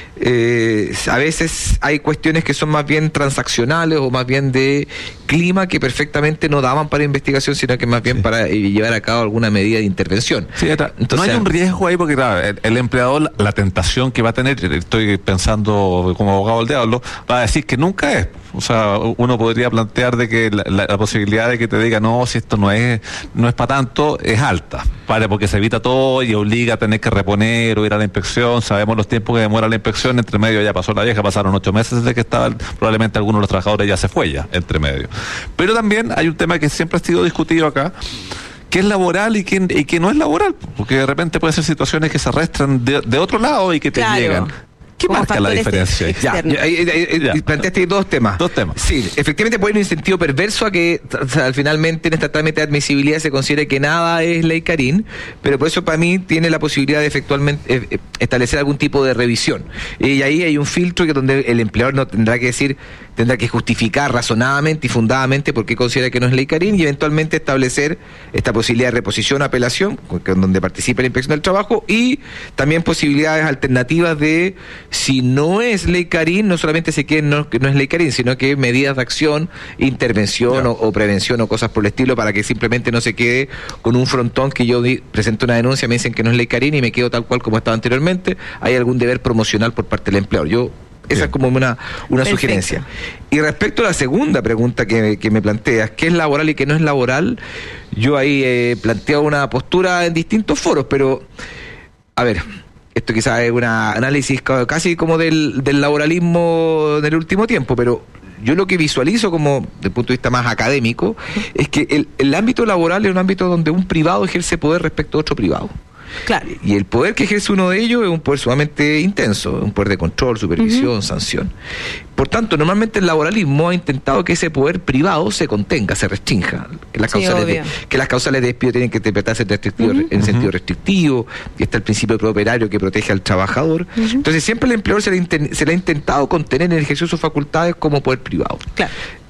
eh, a veces hay cuestiones que son más bien transaccionales o más bien de clima que perfectamente no daban para investigación, sino que más bien sí. para eh, llevar a cabo alguna medida de intervención. Sí, entonces, no hay un riesgo ahí porque claro, el, el empleador, la tentación que va a tener, estoy pensando como abogado del diablo, va a decir que nunca es. O sea, uno podría plantear de que la, la, la posibilidad de que te diga no, si esto no es no es para tanto, es alta, ¿vale? Porque se evita todo y obliga a tener que reponer o ir a la inspección. Sabemos los tiempos que demora la inspección, entre medio ya pasó la vieja, pasaron ocho meses desde que estaba, probablemente algunos de los trabajadores ya se fue ya, entre medio. Pero también hay un tema que siempre ha sido discutido acá, que es laboral y que, y que no es laboral, porque de repente pueden ser situaciones que se arrastran de, de otro lado y que te claro. llegan. ¿Qué marca la diferencia? Ya, ya, ya, ya, planteaste dos temas. Dos temas. Sí, efectivamente puede haber un incentivo perverso a que o sea, finalmente en esta trámite de admisibilidad se considere que nada es ley Carín, pero por eso para mí tiene la posibilidad de efectualmente eh, establecer algún tipo de revisión. Y ahí hay un filtro que donde el empleador no tendrá que decir, tendrá que justificar razonadamente y fundadamente por qué considera que no es ley Carín y eventualmente establecer esta posibilidad de reposición o apelación, donde participe la Inspección del Trabajo, y también posibilidades alternativas de si no es ley Carín, no solamente se quede no, que no es ley Carín, sino que medidas de acción, intervención o, o prevención o cosas por el estilo, para que simplemente no se quede con un frontón que yo di, presento una denuncia, me dicen que no es ley Carín y me quedo tal cual como estaba anteriormente. Hay algún deber promocional por parte del empleador. Yo Esa Bien. es como una, una sugerencia. Y respecto a la segunda pregunta que, que me planteas, ¿qué es laboral y qué no es laboral? Yo ahí he eh, planteado una postura en distintos foros, pero, a ver, esto quizás es un análisis casi como del, del laboralismo del último tiempo, pero yo lo que visualizo como, desde el punto de vista más académico, es que el, el ámbito laboral es un ámbito donde un privado ejerce poder respecto a otro privado. Claro. Y el poder que ejerce uno de ellos es un poder sumamente intenso, un poder de control, supervisión, uh-huh. sanción. Por tanto, normalmente el laboralismo ha intentado que ese poder privado se contenga, se restrinja, que las, sí, causales, de, que las causales de despido tienen que interpretarse restrictivo, uh-huh. en sentido restrictivo, y está el principio prooperario que protege al trabajador. Uh-huh. Entonces siempre el empleador se le, inten, se le ha intentado contener en el ejercicio de sus facultades como poder privado. Claro.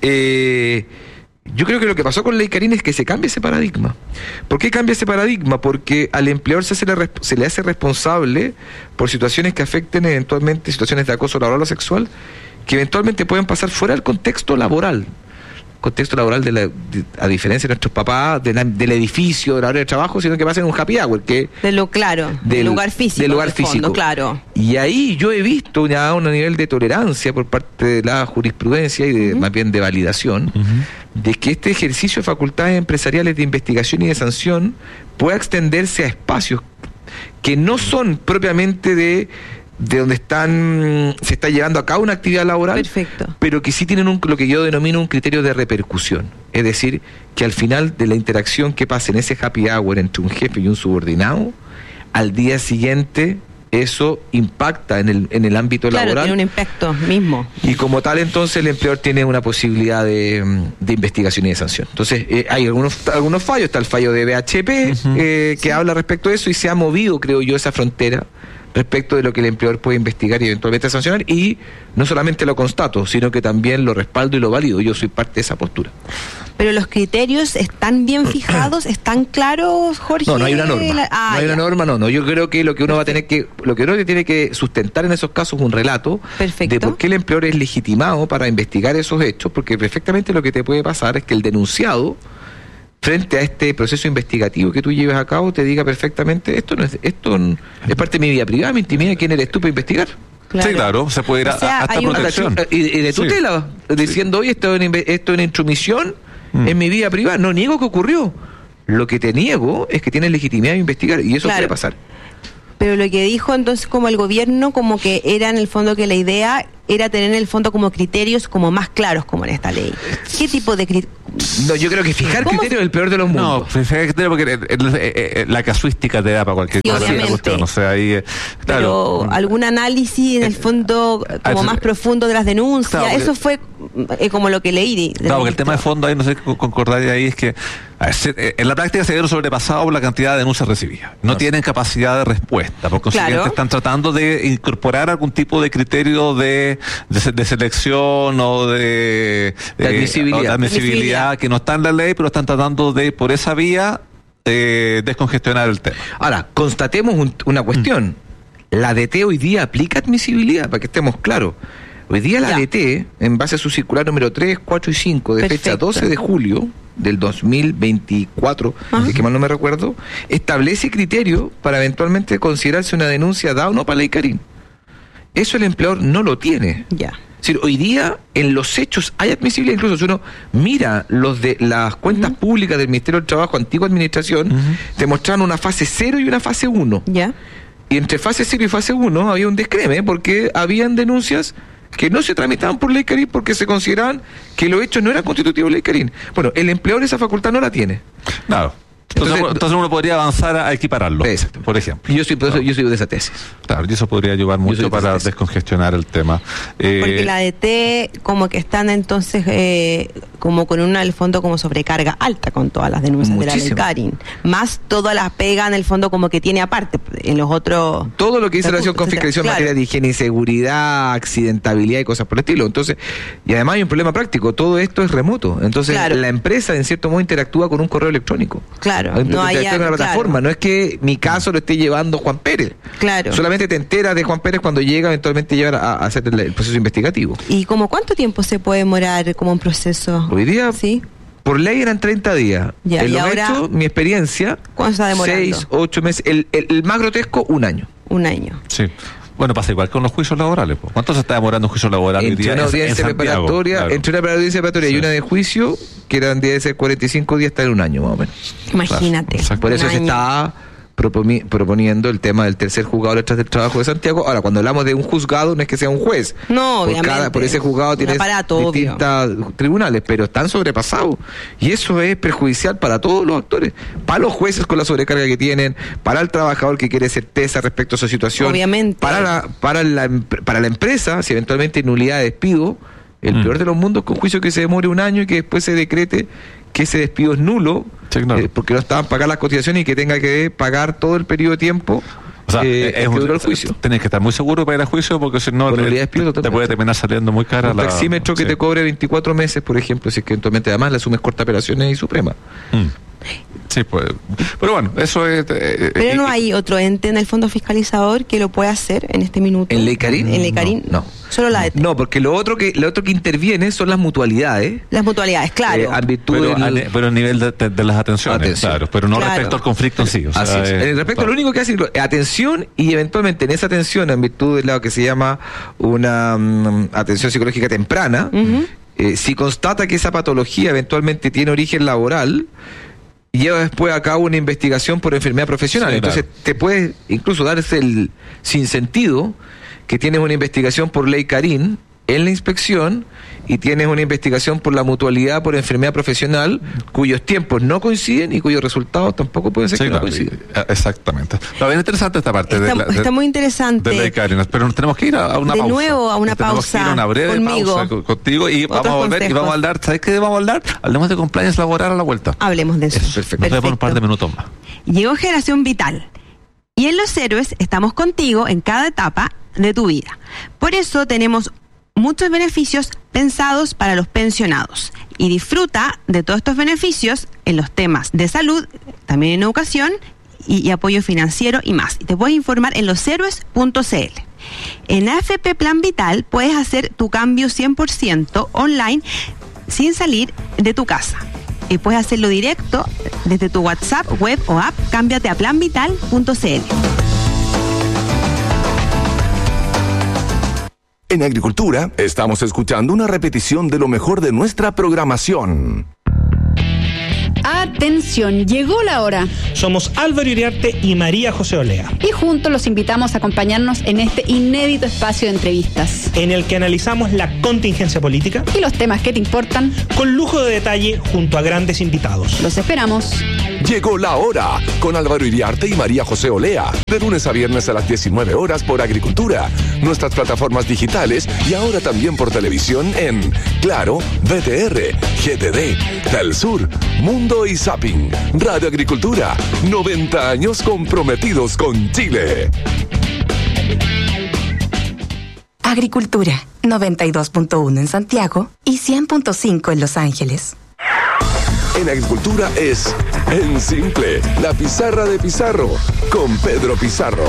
Eh... Yo creo que lo que pasó con Ley Carín es que se cambia ese paradigma. ¿Por qué cambia ese paradigma? Porque al empleador se, se, le, se le hace responsable por situaciones que afecten eventualmente situaciones de acoso laboral o sexual, que eventualmente pueden pasar fuera del contexto laboral. Contexto laboral, de la, de, a diferencia de nuestros papás, de la, del edificio, de la hora de trabajo, sino que pasa en un happy hour. Que de lo claro, del, del lugar físico. Del lugar físico, fondo, claro. Y ahí yo he visto ya un nivel de tolerancia por parte de la jurisprudencia y de, uh-huh. más bien de validación, uh-huh. de que este ejercicio de facultades empresariales de investigación y de sanción pueda extenderse a espacios que no son propiamente de de donde están se está llevando a cabo una actividad laboral, perfecto, pero que sí tienen un, lo que yo denomino un criterio de repercusión. Es decir, que al final de la interacción que pasa en ese happy hour entre un jefe y un subordinado, al día siguiente eso impacta en el, en el ámbito claro, laboral. Tiene un impacto mismo. Y como tal, entonces, el empleador tiene una posibilidad de, de investigación y de sanción. Entonces, eh, hay algunos algunos fallos. Está el fallo de B H P, uh-huh. eh, que sí. habla respecto de eso, y se ha movido, creo yo, esa frontera respecto de lo que el empleador puede investigar y eventualmente sancionar, y no solamente lo constato, sino que también lo respaldo y lo valido. Yo soy parte de esa postura. Pero los criterios están bien fijados, están claros, Jorge. No, no hay una norma. La... Ah, no hay ya. una norma, no, no. Yo creo que lo que uno va a tener que, lo que uno tiene que sustentar en esos casos es un relato perfecto. de por qué el empleador es legitimado para investigar esos hechos, porque perfectamente lo que te puede pasar es que el denunciado, frente a este proceso investigativo que tú lleves a cabo, te diga perfectamente, esto no es, esto es parte de mi vida privada, mi intimidad, ¿quién eres tú para investigar? Claro. Sí, claro, se puede ir a, o sea, hasta protección. Un... Y, y de tutela, sí. diciendo, oye, esto es una, esto es una intromisión mm. en mi vida privada. No niego que ocurrió. Lo que te niego es que tienes legitimidad de investigar, y eso claro. puede pasar. Pero lo que dijo entonces como el gobierno, como que era en el fondo que la idea era tener en el fondo como criterios como más claros como en esta ley. ¿Qué tipo de criterios? No, yo creo que fijar criterios es el peor de los mundos. No, fijar criterios porque el, el, el, la casuística te da para cualquier sí, cosa. Obviamente. Cuestión, o sea, ahí, claro. Pero algún análisis en el fondo como más profundo de las denuncias, claro, porque, eso fue eh, como lo que leí. Claro, porque el tema de fondo ahí, no sé concordar ahí, es que a ver, se, en la práctica se vieron sobrepasados por la cantidad de denuncias recibidas. No, no. tienen capacidad de respuesta, por consiguiente claro. están tratando de incorporar algún tipo de criterio de, de, de selección o de, de admisibilidad, o de admisibilidad que no está en la ley, pero están tratando de, por esa vía, eh, descongestionar el tema. Ahora, constatemos un, una cuestión. Mm. La D T hoy día aplica admisibilidad, para que estemos claros. Hoy día la ya. D T, en base a su circular número tres, cuatro y cinco, de Perfecto. fecha doce de julio del dos mil veinticuatro, uh-huh. que mal no me recuerdo, establece criterios para eventualmente considerarse una denuncia dada o no para la ICARIN. Eso el empleador no lo tiene. Ya. Es decir, hoy día en los hechos hay admisibilidad, incluso si uno mira los de las cuentas uh-huh. públicas del Ministerio del Trabajo, antigua administración, uh-huh. te mostraron una fase cero y una fase uno. Ya. Y entre fase cero y fase uno había un descreme porque habían denuncias que no se tramitaban por ley Carín porque se consideraban que los hechos no eran constitutivos de ley Carín. Bueno, el empleador esa facultad no la tiene. Claro. Entonces, entonces, entonces uno podría avanzar a equipararlo, exacto. por ejemplo. Y yo soy, por eso, yo soy de esa tesis. Claro, y eso podría ayudar mucho para descongestionar el tema. Eh, Porque la D T como que están entonces eh, como con una, el fondo como sobrecarga alta con todas las denuncias muchísimo. de la ley Carín. Más toda la pega en el fondo como que tiene aparte en los otros... Todo lo que dice relación con fiscalización en claro. materia de higiene y seguridad, accidentabilidad y cosas por el estilo. Entonces, y además hay un problema práctico, todo esto es remoto. Entonces claro. la empresa en cierto modo interactúa con un correo electrónico. Claro. No, hay una plataforma, claro. no es que mi caso lo esté llevando Juan Pérez. Claro. Solamente te enteras de Juan Pérez cuando llega eventualmente llegar a, a hacer el, el proceso investigativo. ¿Y como cuánto tiempo se puede demorar como un proceso? Hoy día, ¿sí? por ley eran treinta días. Ya, en y los ahora, hechos, mi experiencia, ¿cuánto está demorando? seis, ocho meses. El, el, el más grotesco, un año. Un año. Sí. Bueno, pasa igual con los juicios laborales. ¿Pues? ¿Cuánto se está demorando un juicio laboral entre hoy día? Una audiencia en preparatoria, claro. Entre una audiencia preparatoria sí. y una de juicio, que eran debe ser cuarenta y cinco días hasta en un año más o menos. Imagínate. Claro. Por eso se está proponiendo el tema del tercer juzgado detrás del trabajo de Santiago. Ahora, cuando hablamos de un juzgado, no es que sea un juez. No, por obviamente. Cada, por ese juzgado tienes distintos tribunales, pero están sobrepasados. Y eso es perjudicial para todos los actores. Para los jueces con la sobrecarga que tienen, para el trabajador que quiere certeza respecto a su situación. Obviamente. Para la, para la, para la empresa, si eventualmente hay nulidad de despido, el mm. peor de los mundos con juicio que se demore un año y que después se decrete que ese despido es nulo, sí, claro. eh, porque no estaban pagando las cotizaciones y que tenga que pagar todo el periodo de tiempo. O sea, eh, es que duró el juicio. Tenés que estar muy seguro para ir a juicio porque si no te, despido, te puede terminar saliendo muy cara un la... taxímetro que sí. te cobre veinticuatro meses, por ejemplo, si es que eventualmente además le asumes corta operaciones y suprema. Mm. Sí, pues, pero bueno, eso es... Eh, pero eh, no hay otro ente en el fondo fiscalizador que lo pueda hacer en este minuto. ¿En Ley Carín? En Ley Carín, no. no. Solo la D T. No, porque lo otro que lo otro que interviene son las mutualidades. Las mutualidades, claro. Eh, en virtud pero, del... a, pero a nivel de, de, de las atenciones, atención. claro, pero no claro. respecto al conflicto en sí. O sea, Así es. Eh, en respecto claro. a lo único que hace es atención y eventualmente en esa atención, en virtud de lo que se llama una um, atención psicológica temprana, uh-huh. eh, si constata que esa patología eventualmente tiene origen laboral, lleva después a cabo una investigación por enfermedad profesional. Sí, Entonces claro. te puede incluso darse el sinsentido que tienes una investigación por ley Carín en la inspección y tienes una investigación por la mutualidad por enfermedad profesional cuyos tiempos no coinciden y cuyos resultados tampoco pueden ser Sí, que claro, no coinciden. y- exactamente. Está bien interesante esta parte Está, de la, de- está muy interesante. de ley Cárinas, pero nos tenemos que ir a, a una De pausa. nuevo a una Tenemos que ir a una pausa breve conmigo. pausa co- contigo y Otros vamos a volver y consejos. vamos a hablar, ¿sabes qué vamos a hablar? Hablemos de compliance laboral a la vuelta. Hablemos de eso. Eso, perfecto. Nos vemos en un par de minutos más. Llegó Generación Vital. Y en Los Héroes estamos contigo en cada etapa de tu vida. Por eso tenemos muchos beneficios pensados para los pensionados. Y disfruta de todos estos beneficios en los temas de salud, también en educación y, y apoyo financiero y más. Y te puedes informar en los héroes punto c l. En A F P Plan Vital puedes hacer tu cambio cien por ciento online sin salir de tu casa. Y puedes hacerlo directo desde tu WhatsApp, web o app. Cámbiate a plan vital punto c l. En Agricultura estamos escuchando una repetición de lo mejor de nuestra programación. Atención, llegó la hora. Somos Álvaro Iriarte y María José Olea, Y juntos los invitamos a acompañarnos en este inédito espacio de entrevistas. en el que analizamos la contingencia política Y los temas que te importan, con lujo de detalle junto a grandes invitados. los esperamos. Llegó la hora con Álvaro Iriarte y María José Olea. De lunes a viernes a las diecinueve horas por Agricultura. Nuestras plataformas digitales y ahora también por televisión en Claro, V T R, G T D, Telsur, Mundo y Zapping. Radio Agricultura. noventa años comprometidos con Chile. Agricultura, noventa y dos punto uno en Santiago y cien punto cinco en Los Ángeles. En Agricultura es En Simple, la pizarra de Pizarro, con Pedro Pizarro.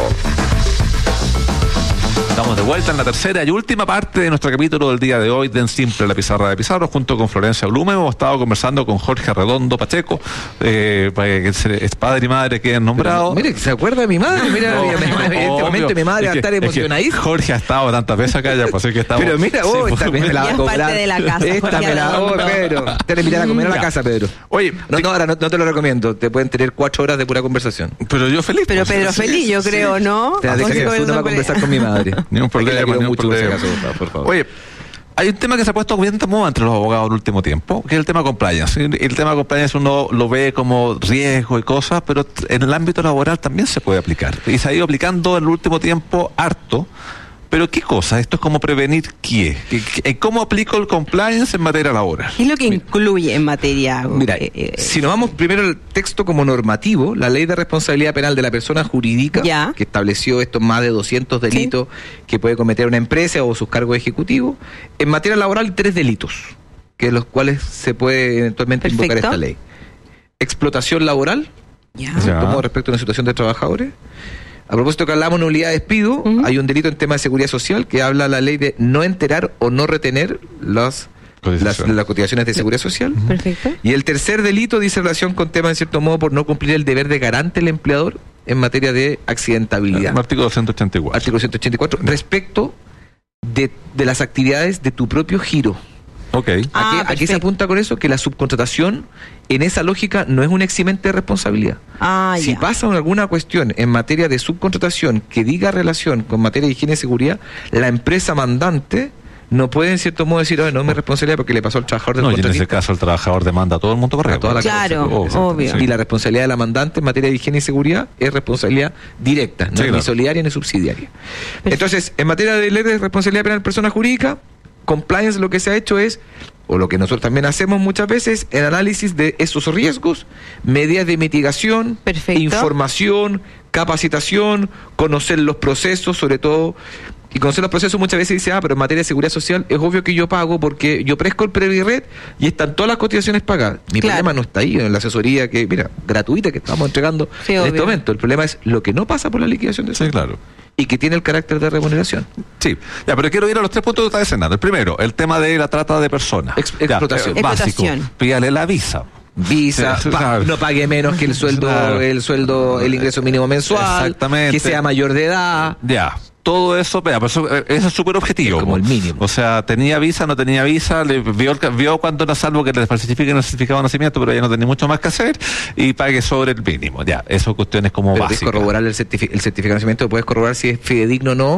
Estamos de vuelta en la tercera y última parte de nuestro capítulo del día de hoy de En Simple, la pizarra de Pizarro, junto con Florencia Blume. Hemos estado conversando con Jorge Arredondo Pacheco, eh, para que se- es padre y madre que han nombrado. Pero, mire, ¿se acuerda de mi madre? Mira, No, mira, mira, en este obvio. momento mi madre va a Es que- estar es que emocionadísima. Jorge ha estado tantas veces acá ya, pues es que estamos. Pero mira, Sí, oh, pues, esta me la va Ya a es cobrar. parte de la casa, Esta Jorge me la oh, Arredondo. Pedro. Te la invitaré a comer a la Ya. casa, Pedro. Oye, No, no, ahora no, no te lo recomiendo. Te pueden tener cuatro horas de pura conversación. pero yo feliz. Pero pues, Pedro sí, feliz, yo sí. creo, ¿no? Te la dejas Jorge que con uno va a el conversar con mi madre. Ni un problema, Aquí la quiero ni un mucho, por si problema. acaso, por favor. Oye, hay un tema que se ha puesto bien de moda entre los abogados en el último tiempo, que es el tema compliance. Y el tema compliance uno lo ve como riesgo y cosas, pero en el ámbito laboral también se puede aplicar. Y se ha ido aplicando en el último tiempo harto. Pero ¿qué cosa? Esto es como prevenir qué. ¿Qué- qué- ¿Cómo aplico el compliance en materia laboral? ¿Qué es lo que incluye en materia? Mira, eh, eh, si nos vamos primero al texto como normativo, la Ley de Responsabilidad Penal de la Persona Jurídica, Ya. que estableció estos más de doscientos delitos que puede cometer una empresa o sus cargos ejecutivos, en materia laboral tres delitos, que los cuales se puede eventualmente invocar Perfecto. esta ley. Explotación laboral, ya. Ya. como respecto a una situación de trabajadores. A propósito que hablamos de nulidad de despido, Ujú. hay un delito en tema de seguridad social que habla la ley de no enterar o no retener las, las, Cotizaciones. las cotizaciones de seguridad social. Perfecto. Y el tercer delito dice relación con temas, en cierto modo, por no cumplir el deber de garante del empleador en materia de accidentabilidad. Artículo doscientos ochenta y cuatro. Artículo ciento ochenta y cuatro, respecto de, de las actividades de tu propio giro. Ok. Ah, ¿A qué, a qué se perfecto. apunta con eso? Que la subcontratación, en esa lógica, no es un eximente de responsabilidad. Ah, Si ya. pasa alguna cuestión en materia de subcontratación que diga relación con materia de higiene y seguridad, la empresa mandante no puede en cierto modo decir, oh, no es mi responsabilidad porque le pasó al trabajador del No, y en ese contratista. caso el trabajador demanda a todo el mundo para A toda la Claro, cosa. obvio. Y la responsabilidad de la mandante en materia de higiene y seguridad es responsabilidad directa, no Sí, es claro. ni solidaria ni subsidiaria. Entonces, en materia de ley de responsabilidad penal persona jurídica, compliance lo que se ha hecho es, o lo que nosotros también hacemos muchas veces, el análisis de esos riesgos, medidas de mitigación, Perfecto. información, capacitación, conocer los procesos, sobre todo. Y conocer los procesos muchas veces dice, ah, pero en materia de seguridad social es obvio que yo pago porque yo presco el Previred y están todas las cotizaciones pagadas. Mi Claro. problema no está ahí, en la asesoría que, mira, gratuita que estamos entregando Sí, en obvio. este momento. El problema es lo que no pasa por la liquidación de Sí, eso claro. y que tiene el carácter de remuneración. Sí, ya, pero quiero ir a los tres puntos que está escenando. El primero, el tema de la trata de personas. Ex- Ya, explotación. eh, básico, Explotación. pídale la visa. Visa, Sí, pa- claro. no pague menos que el sueldo, Claro. el sueldo, el ingreso mínimo mensual, Exactamente. que sea mayor de edad. Ya, todo eso, vea, pero eso, eh, eso es súper objetivo. Es como el mínimo. O sea, tenía visa, no tenía visa, le vio, el ca- vio cuánto era salvo que le falsifiquen el certificado de nacimiento, pero ya no tenía mucho más que hacer y pague sobre el mínimo. Ya, eso cuestiones como Pero puedes básicas. corroborar el, certifi- el certificado de nacimiento, puedes corroborar si es fidedigno o no,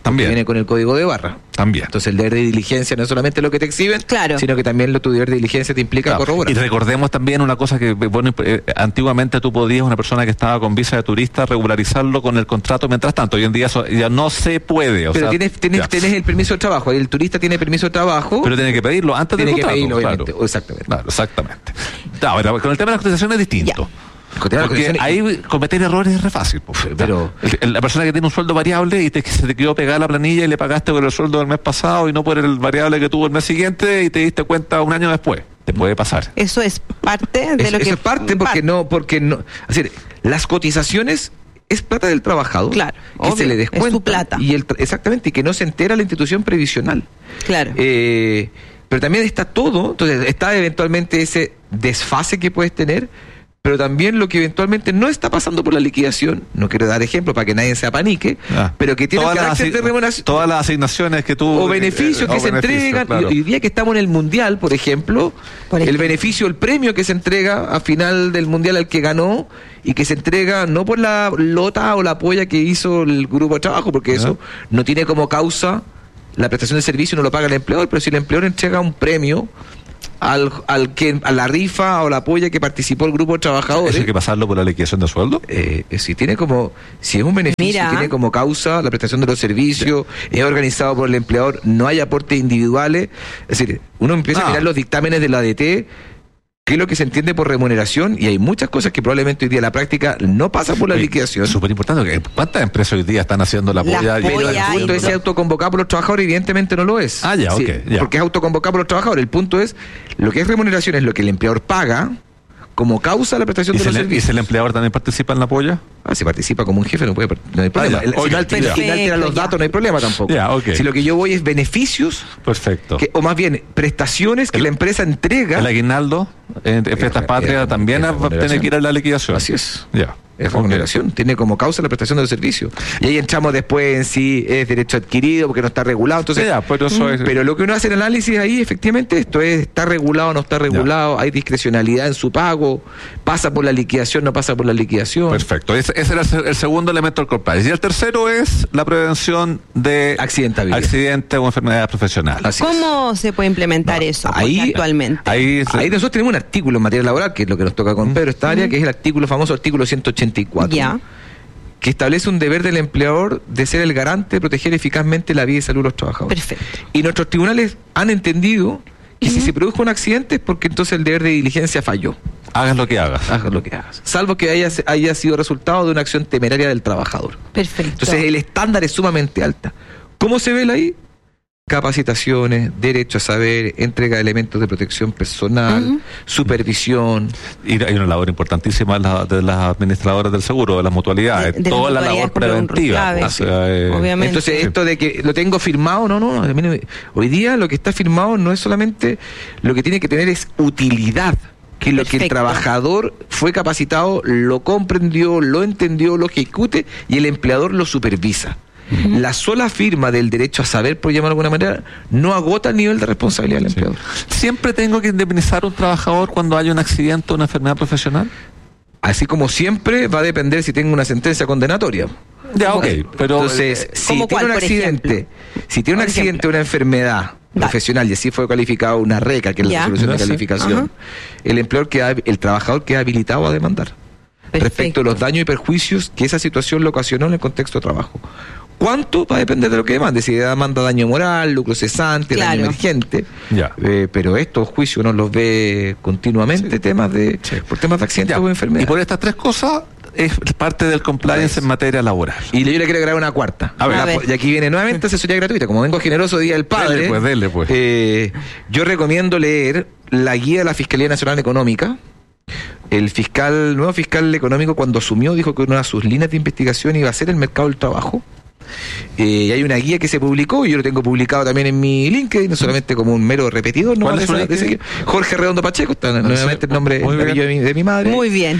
También. Viene con el código de barra. También. Entonces el deber de diligencia no es solamente lo que te exhiben, claro, sino que también lo, tu deber de diligencia te implica Claro. corroborar. Y recordemos también una cosa que, bueno, eh, antiguamente tú podías, una persona que estaba con visa de turista, regularizarlo con el contrato mientras tanto. Hoy en día eso ya no se puede. O Pero sea, tienes, tienes, tienes el permiso de trabajo. El turista tiene permiso de trabajo. Pero tiene que pedirlo antes del Tiene que contrato. pedirlo, obviamente. Claro. Exactamente. Claro, exactamente. No, pero con el tema de la cotización es distinto. Porque y... ahí cometer errores es re fácil. Pues, pero el, el, la persona que tiene un sueldo variable y te, se te quedó pegada la planilla y le pagaste por el sueldo del mes pasado y no por el variable que tuvo el mes siguiente y te diste cuenta un año después. Te puede pasar. Eso es parte de es, lo que... Eso es parte porque no... porque no es decir, las cotizaciones es plata del trabajador. Claro. Que obvio, se le descuenta. Es su plata. Y el, exactamente, y que no se entera la institución previsional. Claro. Eh, pero también está todo, entonces está eventualmente ese desfase que puedes tener, pero también lo que eventualmente no está pasando por la liquidación, no quiero dar ejemplo para que nadie se apanique, ah, pero que tiene el carácter de remuneración. Todas las asignaciones que tú... O beneficios eh, que o se beneficio, entregan. claro. Y hoy día que estamos en el Mundial, por ejemplo, por el beneficio, el premio que se entrega a final del Mundial al que ganó, y que se entrega no por la lota o la polla que hizo el grupo de trabajo, porque ¿no? eso no tiene como causa la prestación de servicio, no lo paga el empleador, pero si el empleador entrega un premio al, al que a la rifa o la polla que participó el grupo de trabajadores. ¿Eso hay que pasarlo por la liquidación de sueldo? Eh, si tiene como, si es un beneficio, Mira. tiene como causa la prestación de los servicios, sí. es organizado por el empleador, no hay aportes individuales. Es decir, uno empieza no. a mirar los dictámenes de la A D T, qué es lo que se entiende por remuneración, y hay muchas cosas que probablemente hoy día la práctica no pasa por la Oye, liquidación. Es súper importante. ¿Cuántas empresas hoy día están haciendo la polla? Pero el punto es si autoconvocado por los trabajadores, evidentemente no lo es. Ah, ya, sí, ok. Ya. Porque es autoconvocado por los trabajadores. El punto es, lo que es remuneración es lo que el empleador paga como causa la prestación ¿Y de los le, servicios. ¿Y si el empleador también participa en la polla? Ah, si participa como un jefe no puede, no hay problema. Ah, ya. Si al final, final tiran los datos, no hay problema tampoco. Ya, okay. Si lo que yo voy es beneficios, perfecto. Que, o más bien prestaciones que el, la empresa entrega. El aguinaldo, en fiestas patrias, también tiene que ir a la liquidación. Así es. Ya. Es remuneración, okay. tiene como causa la prestación del servicio. Y ahí entramos después en si es derecho adquirido porque no está regulado. Entonces, ya, pero, eso es... pero lo que uno hace en análisis ahí, efectivamente, esto es, está regulado o no está regulado, ya. hay discrecionalidad en su pago, pasa por la liquidación, no pasa por la liquidación. Perfecto, ese, ese era el segundo elemento del compliance. Y el tercero es la prevención de accidentes o enfermedades profesionales. ¿Cómo es. se puede implementar no, eso ahí, actualmente? Ahí, se... ahí nosotros tenemos un artículo en materia laboral, que es lo que nos toca con Pedro, esta área, uh-huh. que es el artículo famoso, artículo ciento ochenta y cuatro, ya. que establece un deber del empleador de ser el garante de proteger eficazmente la vida y salud de los trabajadores. Perfecto. Y nuestros tribunales han entendido que uh-huh. si se produjo un accidente es porque entonces el deber de diligencia falló. Hagas lo que hagas. Hagas lo que hagas. Salvo que haya, haya sido resultado de una acción temeraria del trabajador. Perfecto. Entonces el estándar es sumamente alta. ¿Cómo se ve ahí? Capacitaciones, derecho a saber, entrega de elementos de protección personal, uh-huh. supervisión. Y hay una labor importantísima de, la, de las administradoras del seguro, de las mutualidades, de, de toda la labor preventiva. O sea, eh, obviamente. Entonces, esto de que lo tengo firmado, no, no, no. Hoy día lo que está firmado no es solamente, lo que tiene que tener es utilidad. Que lo Perfecto. que el trabajador fue capacitado, lo comprendió, lo entendió, lo ejecute y el empleador lo supervisa. Uh-huh. La sola firma del derecho a saber, por llamarlo de alguna manera, no agota el nivel de responsabilidad del sí. empleador. ¿Siempre tengo que indemnizar a un trabajador cuando haya un accidente o una enfermedad profesional? Así como siempre, va a depender si tengo una sentencia condenatoria. Ya, ok. Pero, Entonces, si tiene cuál, un accidente, si tiene un por accidente o una enfermedad da. profesional, y así fue calificado una RECA, que es la resolución de calificación, uh-huh. el empleador queda, el trabajador queda habilitado a demandar. Perfecto. Respecto a los daños y perjuicios que esa situación le ocasionó en el contexto de trabajo. ¿Cuánto? Va a depender de lo que demande. Si demanda daño moral, lucro cesante, claro. daño emergente. Ya. Eh, pero estos juicios uno los ve continuamente, sí. temas de sí. por temas de accidentes o enfermedades. Y por estas tres cosas es parte del compliance pues. en materia laboral. Y yo le quiero agregar una cuarta. A ver. A ver. Y aquí viene nuevamente asesoría gratuita. Como vengo generoso Día del Padre, dele, pues, dele, pues. Eh, yo recomiendo leer la guía de la Fiscalía Nacional Económica. El fiscal, nuevo fiscal económico, cuando asumió, dijo que una de sus líneas de investigación iba a ser el mercado del trabajo. Eh, y hay una guía que se publicó, y yo lo tengo publicado también en mi LinkedIn, no solamente como un mero repetidor, ¿no? Es de ese, Jorge Redondo Pacheco, está no nuevamente sé. el nombre de mi, de mi madre. Muy bien.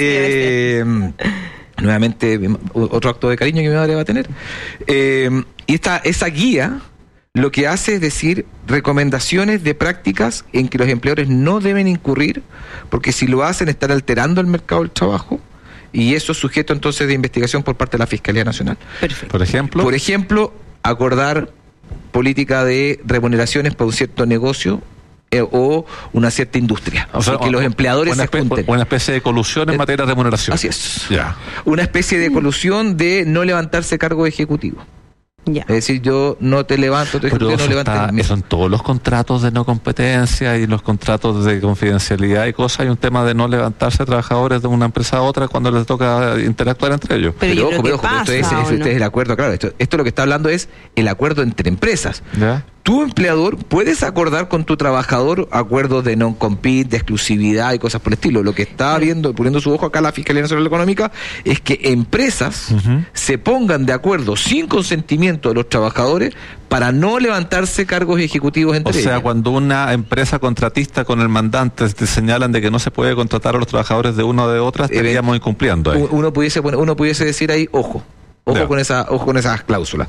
Eh, nuevamente, otro acto de cariño que mi madre va a tener. Eh, y esta, esa guía lo que hace es decir recomendaciones de prácticas en que los empleadores no deben incurrir, porque si lo hacen están alterando el mercado del trabajo. Y eso es sujeto entonces de investigación por parte de la Fiscalía Nacional. Perfecto. Por ejemplo. Por ejemplo, acordar política de remuneraciones para un cierto negocio eh, o una cierta industria. O sea, que los empleadores una se junten. Una especie de colusión en eh, materia de remuneración. Así es. Ya. Una especie de colusión de no levantarse cargo ejecutivo. Ya. Es decir, yo no te levanto, te Pero no está, eso en todos los contratos de no competencia y los contratos de confidencialidad y cosas, hay un tema de no levantarse a trabajadores de una empresa a otra cuando les toca interactuar entre ellos. Pero, pero ojo, pero ojo, pasa, esto es, es, este es el acuerdo, claro, esto, esto lo que está hablando es el acuerdo entre empresas. ¿Ya? Tu empleador puedes acordar con tu trabajador acuerdos de non-compete, de exclusividad y cosas por el estilo. Lo que está viendo, poniendo su ojo acá la Fiscalía Nacional Económica es que empresas uh-huh. se pongan de acuerdo sin consentimiento de los trabajadores para no levantarse cargos ejecutivos entre ellos. O sea, ellas. Cuando una empresa contratista con el mandante te señalan de que no se puede contratar a los trabajadores de una o de otra, estaríamos incumpliendo ahí. Uno pudiese, uno pudiese decir ahí, ojo. Ojo no. con esa, ojo con esas cláusulas.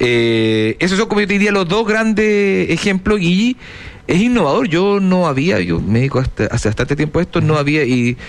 Eh, esos son, como yo te diría, los dos grandes ejemplos y es innovador. Yo no había, yo me dedico hasta, hace bastante tiempo a esto, no había y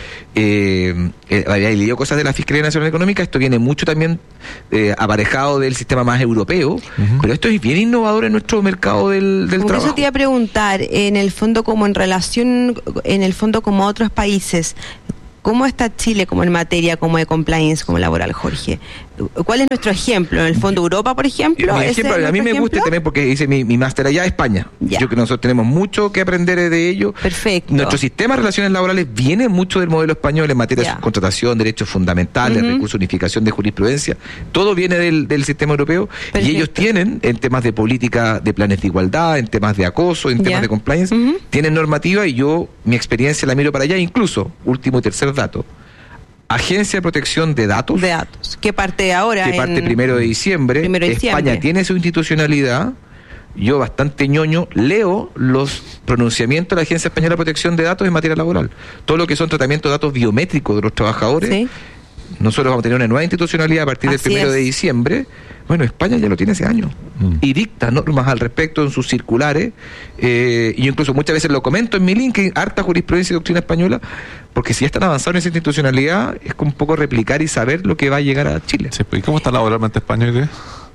eh, eh, había leído cosas de la Fiscalía Nacional Económica. Esto viene mucho también eh, aparejado del sistema más europeo, uh-huh. pero esto es bien innovador en nuestro mercado del, del Por trabajo. Eso te iba a preguntar, en el fondo como en relación, en el fondo como a otros países, ¿cómo está Chile como en materia como de compliance, como laboral, Jorge? ¿Cuál es nuestro ejemplo? En el fondo Europa, por ejemplo. Mi ejemplo, a mí me ejemplo? gusta también porque hice mi, mi máster allá en España. Ya. Yo creo que nosotros tenemos mucho que aprender de ello. Perfecto. Nuestro sistema de relaciones laborales viene mucho del modelo español en materia ya. de subcontratación, derechos fundamentales, uh-huh. recursos, unificación de jurisprudencia. Todo viene del, del sistema europeo. Perfecto. Y ellos tienen, en temas de política de planes de igualdad, en temas de acoso, en ya. temas de compliance, uh-huh. tienen normativa y yo, mi experiencia la miro para allá. Incluso, último y tercer dato, Agencia de Protección de Datos. De datos. ¿Qué parte ahora? Que parte en... primero de diciembre. Primero de España diciembre. tiene su institucionalidad. Yo, bastante ñoño, leo los pronunciamientos de la Agencia Española de Protección de Datos en materia laboral. Todo lo que son tratamientos de datos biométricos de los trabajadores. ¿Sí? Nosotros vamos a tener una nueva institucionalidad a partir Así del primero es. de diciembre. Bueno, España ya lo tiene hace años mm. y dicta normas al respecto en sus circulares. Eh, y yo incluso muchas veces lo comento en mi link, en harta jurisprudencia y doctrina española, porque si ya están avanzados en esa institucionalidad, es como un poco replicar y saber lo que va a llegar a Chile. Sí, ¿y cómo está laboralmente España hoy?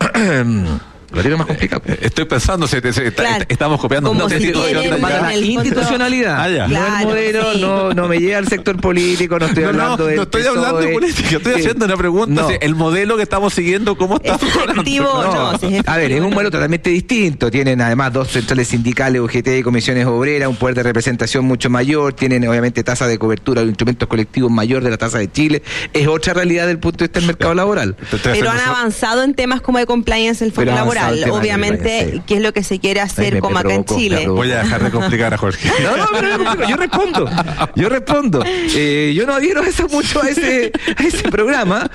Lo tiene más complicado. Eh, estoy pensando, se, se, claro. estamos copiando Como una si institucionalidad. La institucionalidad. Ah, ya. Claro, no el modelo, sí. no, no me llega al sector político, no estoy no, hablando no, de. No estoy P S O E, hablando de política, estoy sí. haciendo una pregunta. No. Si el modelo que estamos siguiendo, ¿cómo está? ¿Es efectivo o no? no. Si es a ver, es un modelo totalmente distinto. Tienen además dos centrales sindicales, U G T y comisiones obreras, un poder de representación mucho mayor, tienen obviamente tasa de cobertura de instrumentos colectivos mayor de la tasa de Chile. Es otra realidad del punto de vista del mercado laboral. Pero han avanzado en temas como de compliance en el fondo laboral. Obviamente, ¿qué es lo que se quiere hacer como acá en Chile? Voy a dejar de complicar a Jorge. No, no, pero no, yo respondo. Yo respondo. Eh, yo no adhiero eso mucho a ese, a ese programa.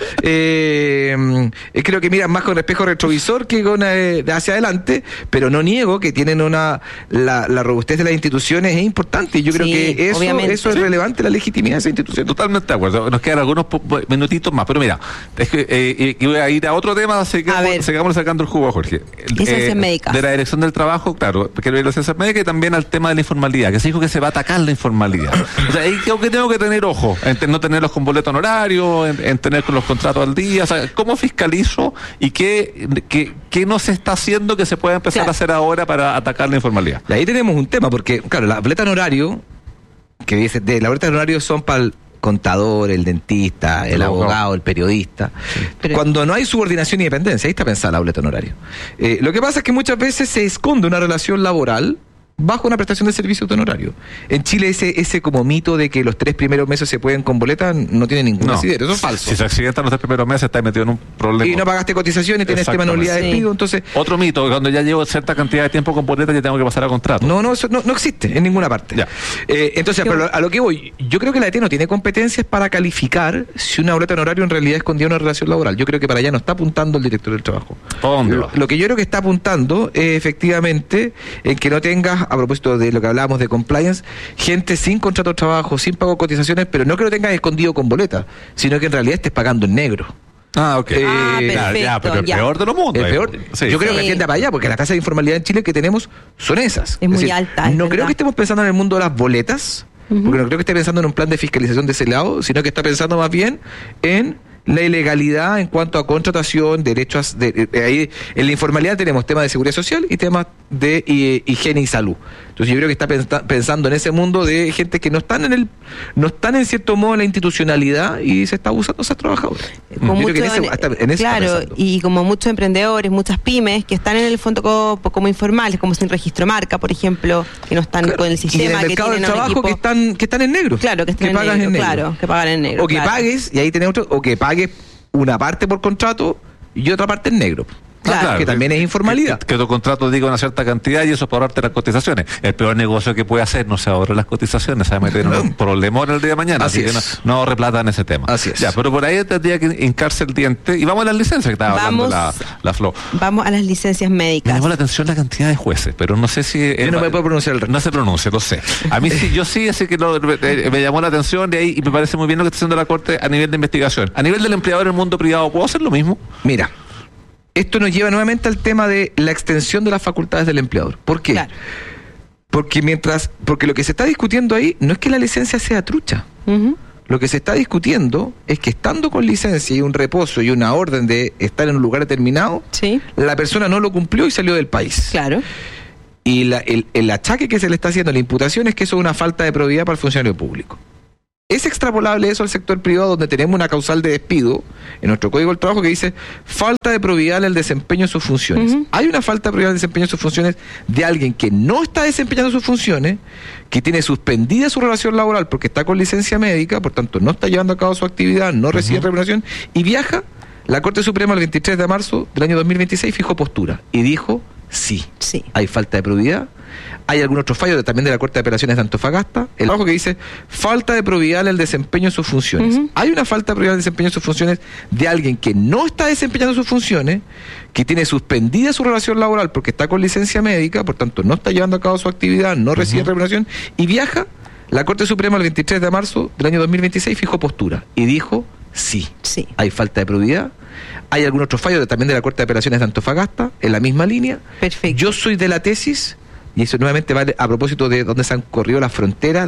Eh, creo que miran más con espejo retrovisor que con eh, hacia adelante, pero no niego que tienen una la, la robustez de las instituciones es importante. Yo creo sí, que eso, eso es relevante, la legitimidad de esa institución. Totalmente de acuerdo. Nos quedan algunos minutitos más, pero mira, es que eh, y voy a ir a otro tema, sigamos, sigamos sacando el jugo a Jorge. Licencias eh, médicas. De la dirección del trabajo, claro, quiero ir a la ciencia médica y también al tema de la informalidad, que se dijo que se va a atacar la informalidad. O sea, ahí creo que tengo que tener ojo, en no tenerlos con boleto honorario, en, en tener con los contratos al día. O sea, ¿cómo fiscalizo y qué, qué, qué no se está haciendo que se pueda empezar claro. a hacer ahora para atacar la informalidad? Y ahí tenemos un tema, porque, claro, la boleta honorario, que dice, de la boleta honorario son para el contador, el dentista, el, el abogado, abogado, el periodista. Sí. Pero cuando no hay subordinación y dependencia, ahí está pensada la boleta honorario. Eh, lo que pasa es que muchas veces se esconde una relación laboral bajo una prestación de servicio de honorario. En Chile ese ese como mito de que los tres primeros meses se pueden con boleta no tiene ningún no. asidero, eso es falso. Si se accidentan los tres primeros meses estás metido en un problema. Y no pagaste cotizaciones, tienes tema de nulidad de despido, entonces... Otro mito, cuando ya llevo cierta cantidad de tiempo con boleta ya tengo que pasar a contrato. No, no, eso no, no existe en ninguna parte. Ya. Eh, entonces, pero a lo que voy, yo creo que la E T no tiene competencias para calificar si una boleta honorario en realidad escondía una relación laboral. Yo creo que para allá no está apuntando el director del trabajo. Lo, lo que yo creo que está apuntando es efectivamente en que no tengas, a propósito de lo que hablábamos de compliance, gente sin contrato de trabajo, sin pago de cotizaciones, pero no que lo tengas escondido con boleta, sino que en realidad estés pagando en negro. Ah, ok. Eh, ah, perfecto, ya, pero el ya. peor de los mundos. El peor. Sí, yo creo sí. que tiende para allá, porque la tasa de informalidad en Chile que tenemos son esas. Es, es muy decir, alta. Es no verdad. creo que estemos pensando en el mundo de las boletas, uh-huh. porque no creo que esté pensando en un plan de fiscalización de ese lado, sino que está pensando más bien en la ilegalidad en cuanto a contratación, derechos, de, de, ahí en la informalidad tenemos temas de seguridad social y temas de eh, higiene y salud. Entonces yo creo que está pens- pensando en ese mundo de gente que no están en el, no están en cierto modo en la institucionalidad y se está abusando a esos trabajadores. Con mucho, en ese, hasta, en ese claro, y como muchos emprendedores, muchas pymes que están en el fondo como, como informales, como sin registro marca, por ejemplo, que no están claro, con el sistema, y en el mercado que del tienen trabajo equipo, que están que están en negro, claro, que, están que pagas en negro, claro, que pagan en negro, o que claro. pagues y ahí tenés otro, o que pagues una parte por contrato y otra parte en negro. Claro, claro, que también es informalidad. Que, que tu contrato diga una cierta cantidad y eso es para ahorrarte las cotizaciones. El peor negocio que puede hacer no se ahorra las cotizaciones, se va a meter en un problemón el día de mañana. Así, así es. que no, no ahorre plata en ese tema. Así es. Ya, pero por ahí tendría que hincarse el diente. Y vamos a las licencias que estaba vamos, hablando la, la Flo. Vamos a las licencias médicas. Me llamó la atención la cantidad de jueces, pero no sé si... Yo no me puedo pronunciar el resto. No se pronuncia, lo sé. A mí sí, yo sí, así que lo, eh, me llamó la atención de ahí y me parece muy bien lo que está haciendo la Corte a nivel de investigación. A nivel del empleador en el mundo privado, ¿puedo hacer lo mismo? Mira, esto nos lleva nuevamente al tema de la extensión de las facultades del empleador. ¿Por qué? Claro. Porque mientras, porque lo que se está discutiendo ahí no es que la licencia sea trucha. Uh-huh. Lo que se está discutiendo es que estando con licencia y un reposo y una orden de estar en un lugar determinado, sí, la persona no lo cumplió y salió del país. Claro. Y la, el, el achaque que se le está haciendo, la imputación es que eso es una falta de probidad para el funcionario público. Es extrapolable eso al sector privado, donde tenemos una causal de despido en nuestro Código del Trabajo que dice falta de probidad en el desempeño de sus funciones. Uh-huh. Hay una falta de probidad en el desempeño de sus funciones de alguien que no está desempeñando sus funciones, que tiene suspendida su relación laboral porque está con licencia médica, por tanto no está llevando a cabo su actividad, no recibe uh-huh. remuneración y viaja. La Corte Suprema el veintitrés de marzo del año dos mil veintiséis fijó postura y dijo sí, sí. hay falta de probidad. Hay algún otro fallo de, también de la Corte de Apelaciones de Antofagasta, el trabajo que dice falta de probidad en el desempeño de sus funciones. Uh-huh. Hay una falta de probidad en el desempeño de sus funciones de alguien que no está desempeñando sus funciones, que tiene suspendida su relación laboral porque está con licencia médica, por tanto no está llevando a cabo su actividad, no recibe uh-huh. remuneración y viaja. La Corte Suprema el veintitrés de marzo del año dos mil veintiséis fijó postura y dijo sí, sí. hay falta de probidad. Hay algún otro fallo de, también de la Corte de Apelaciones de Antofagasta, en la misma línea. Perfecto. Yo soy de la tesis, y eso nuevamente vale a propósito de dónde se han corrido las fronteras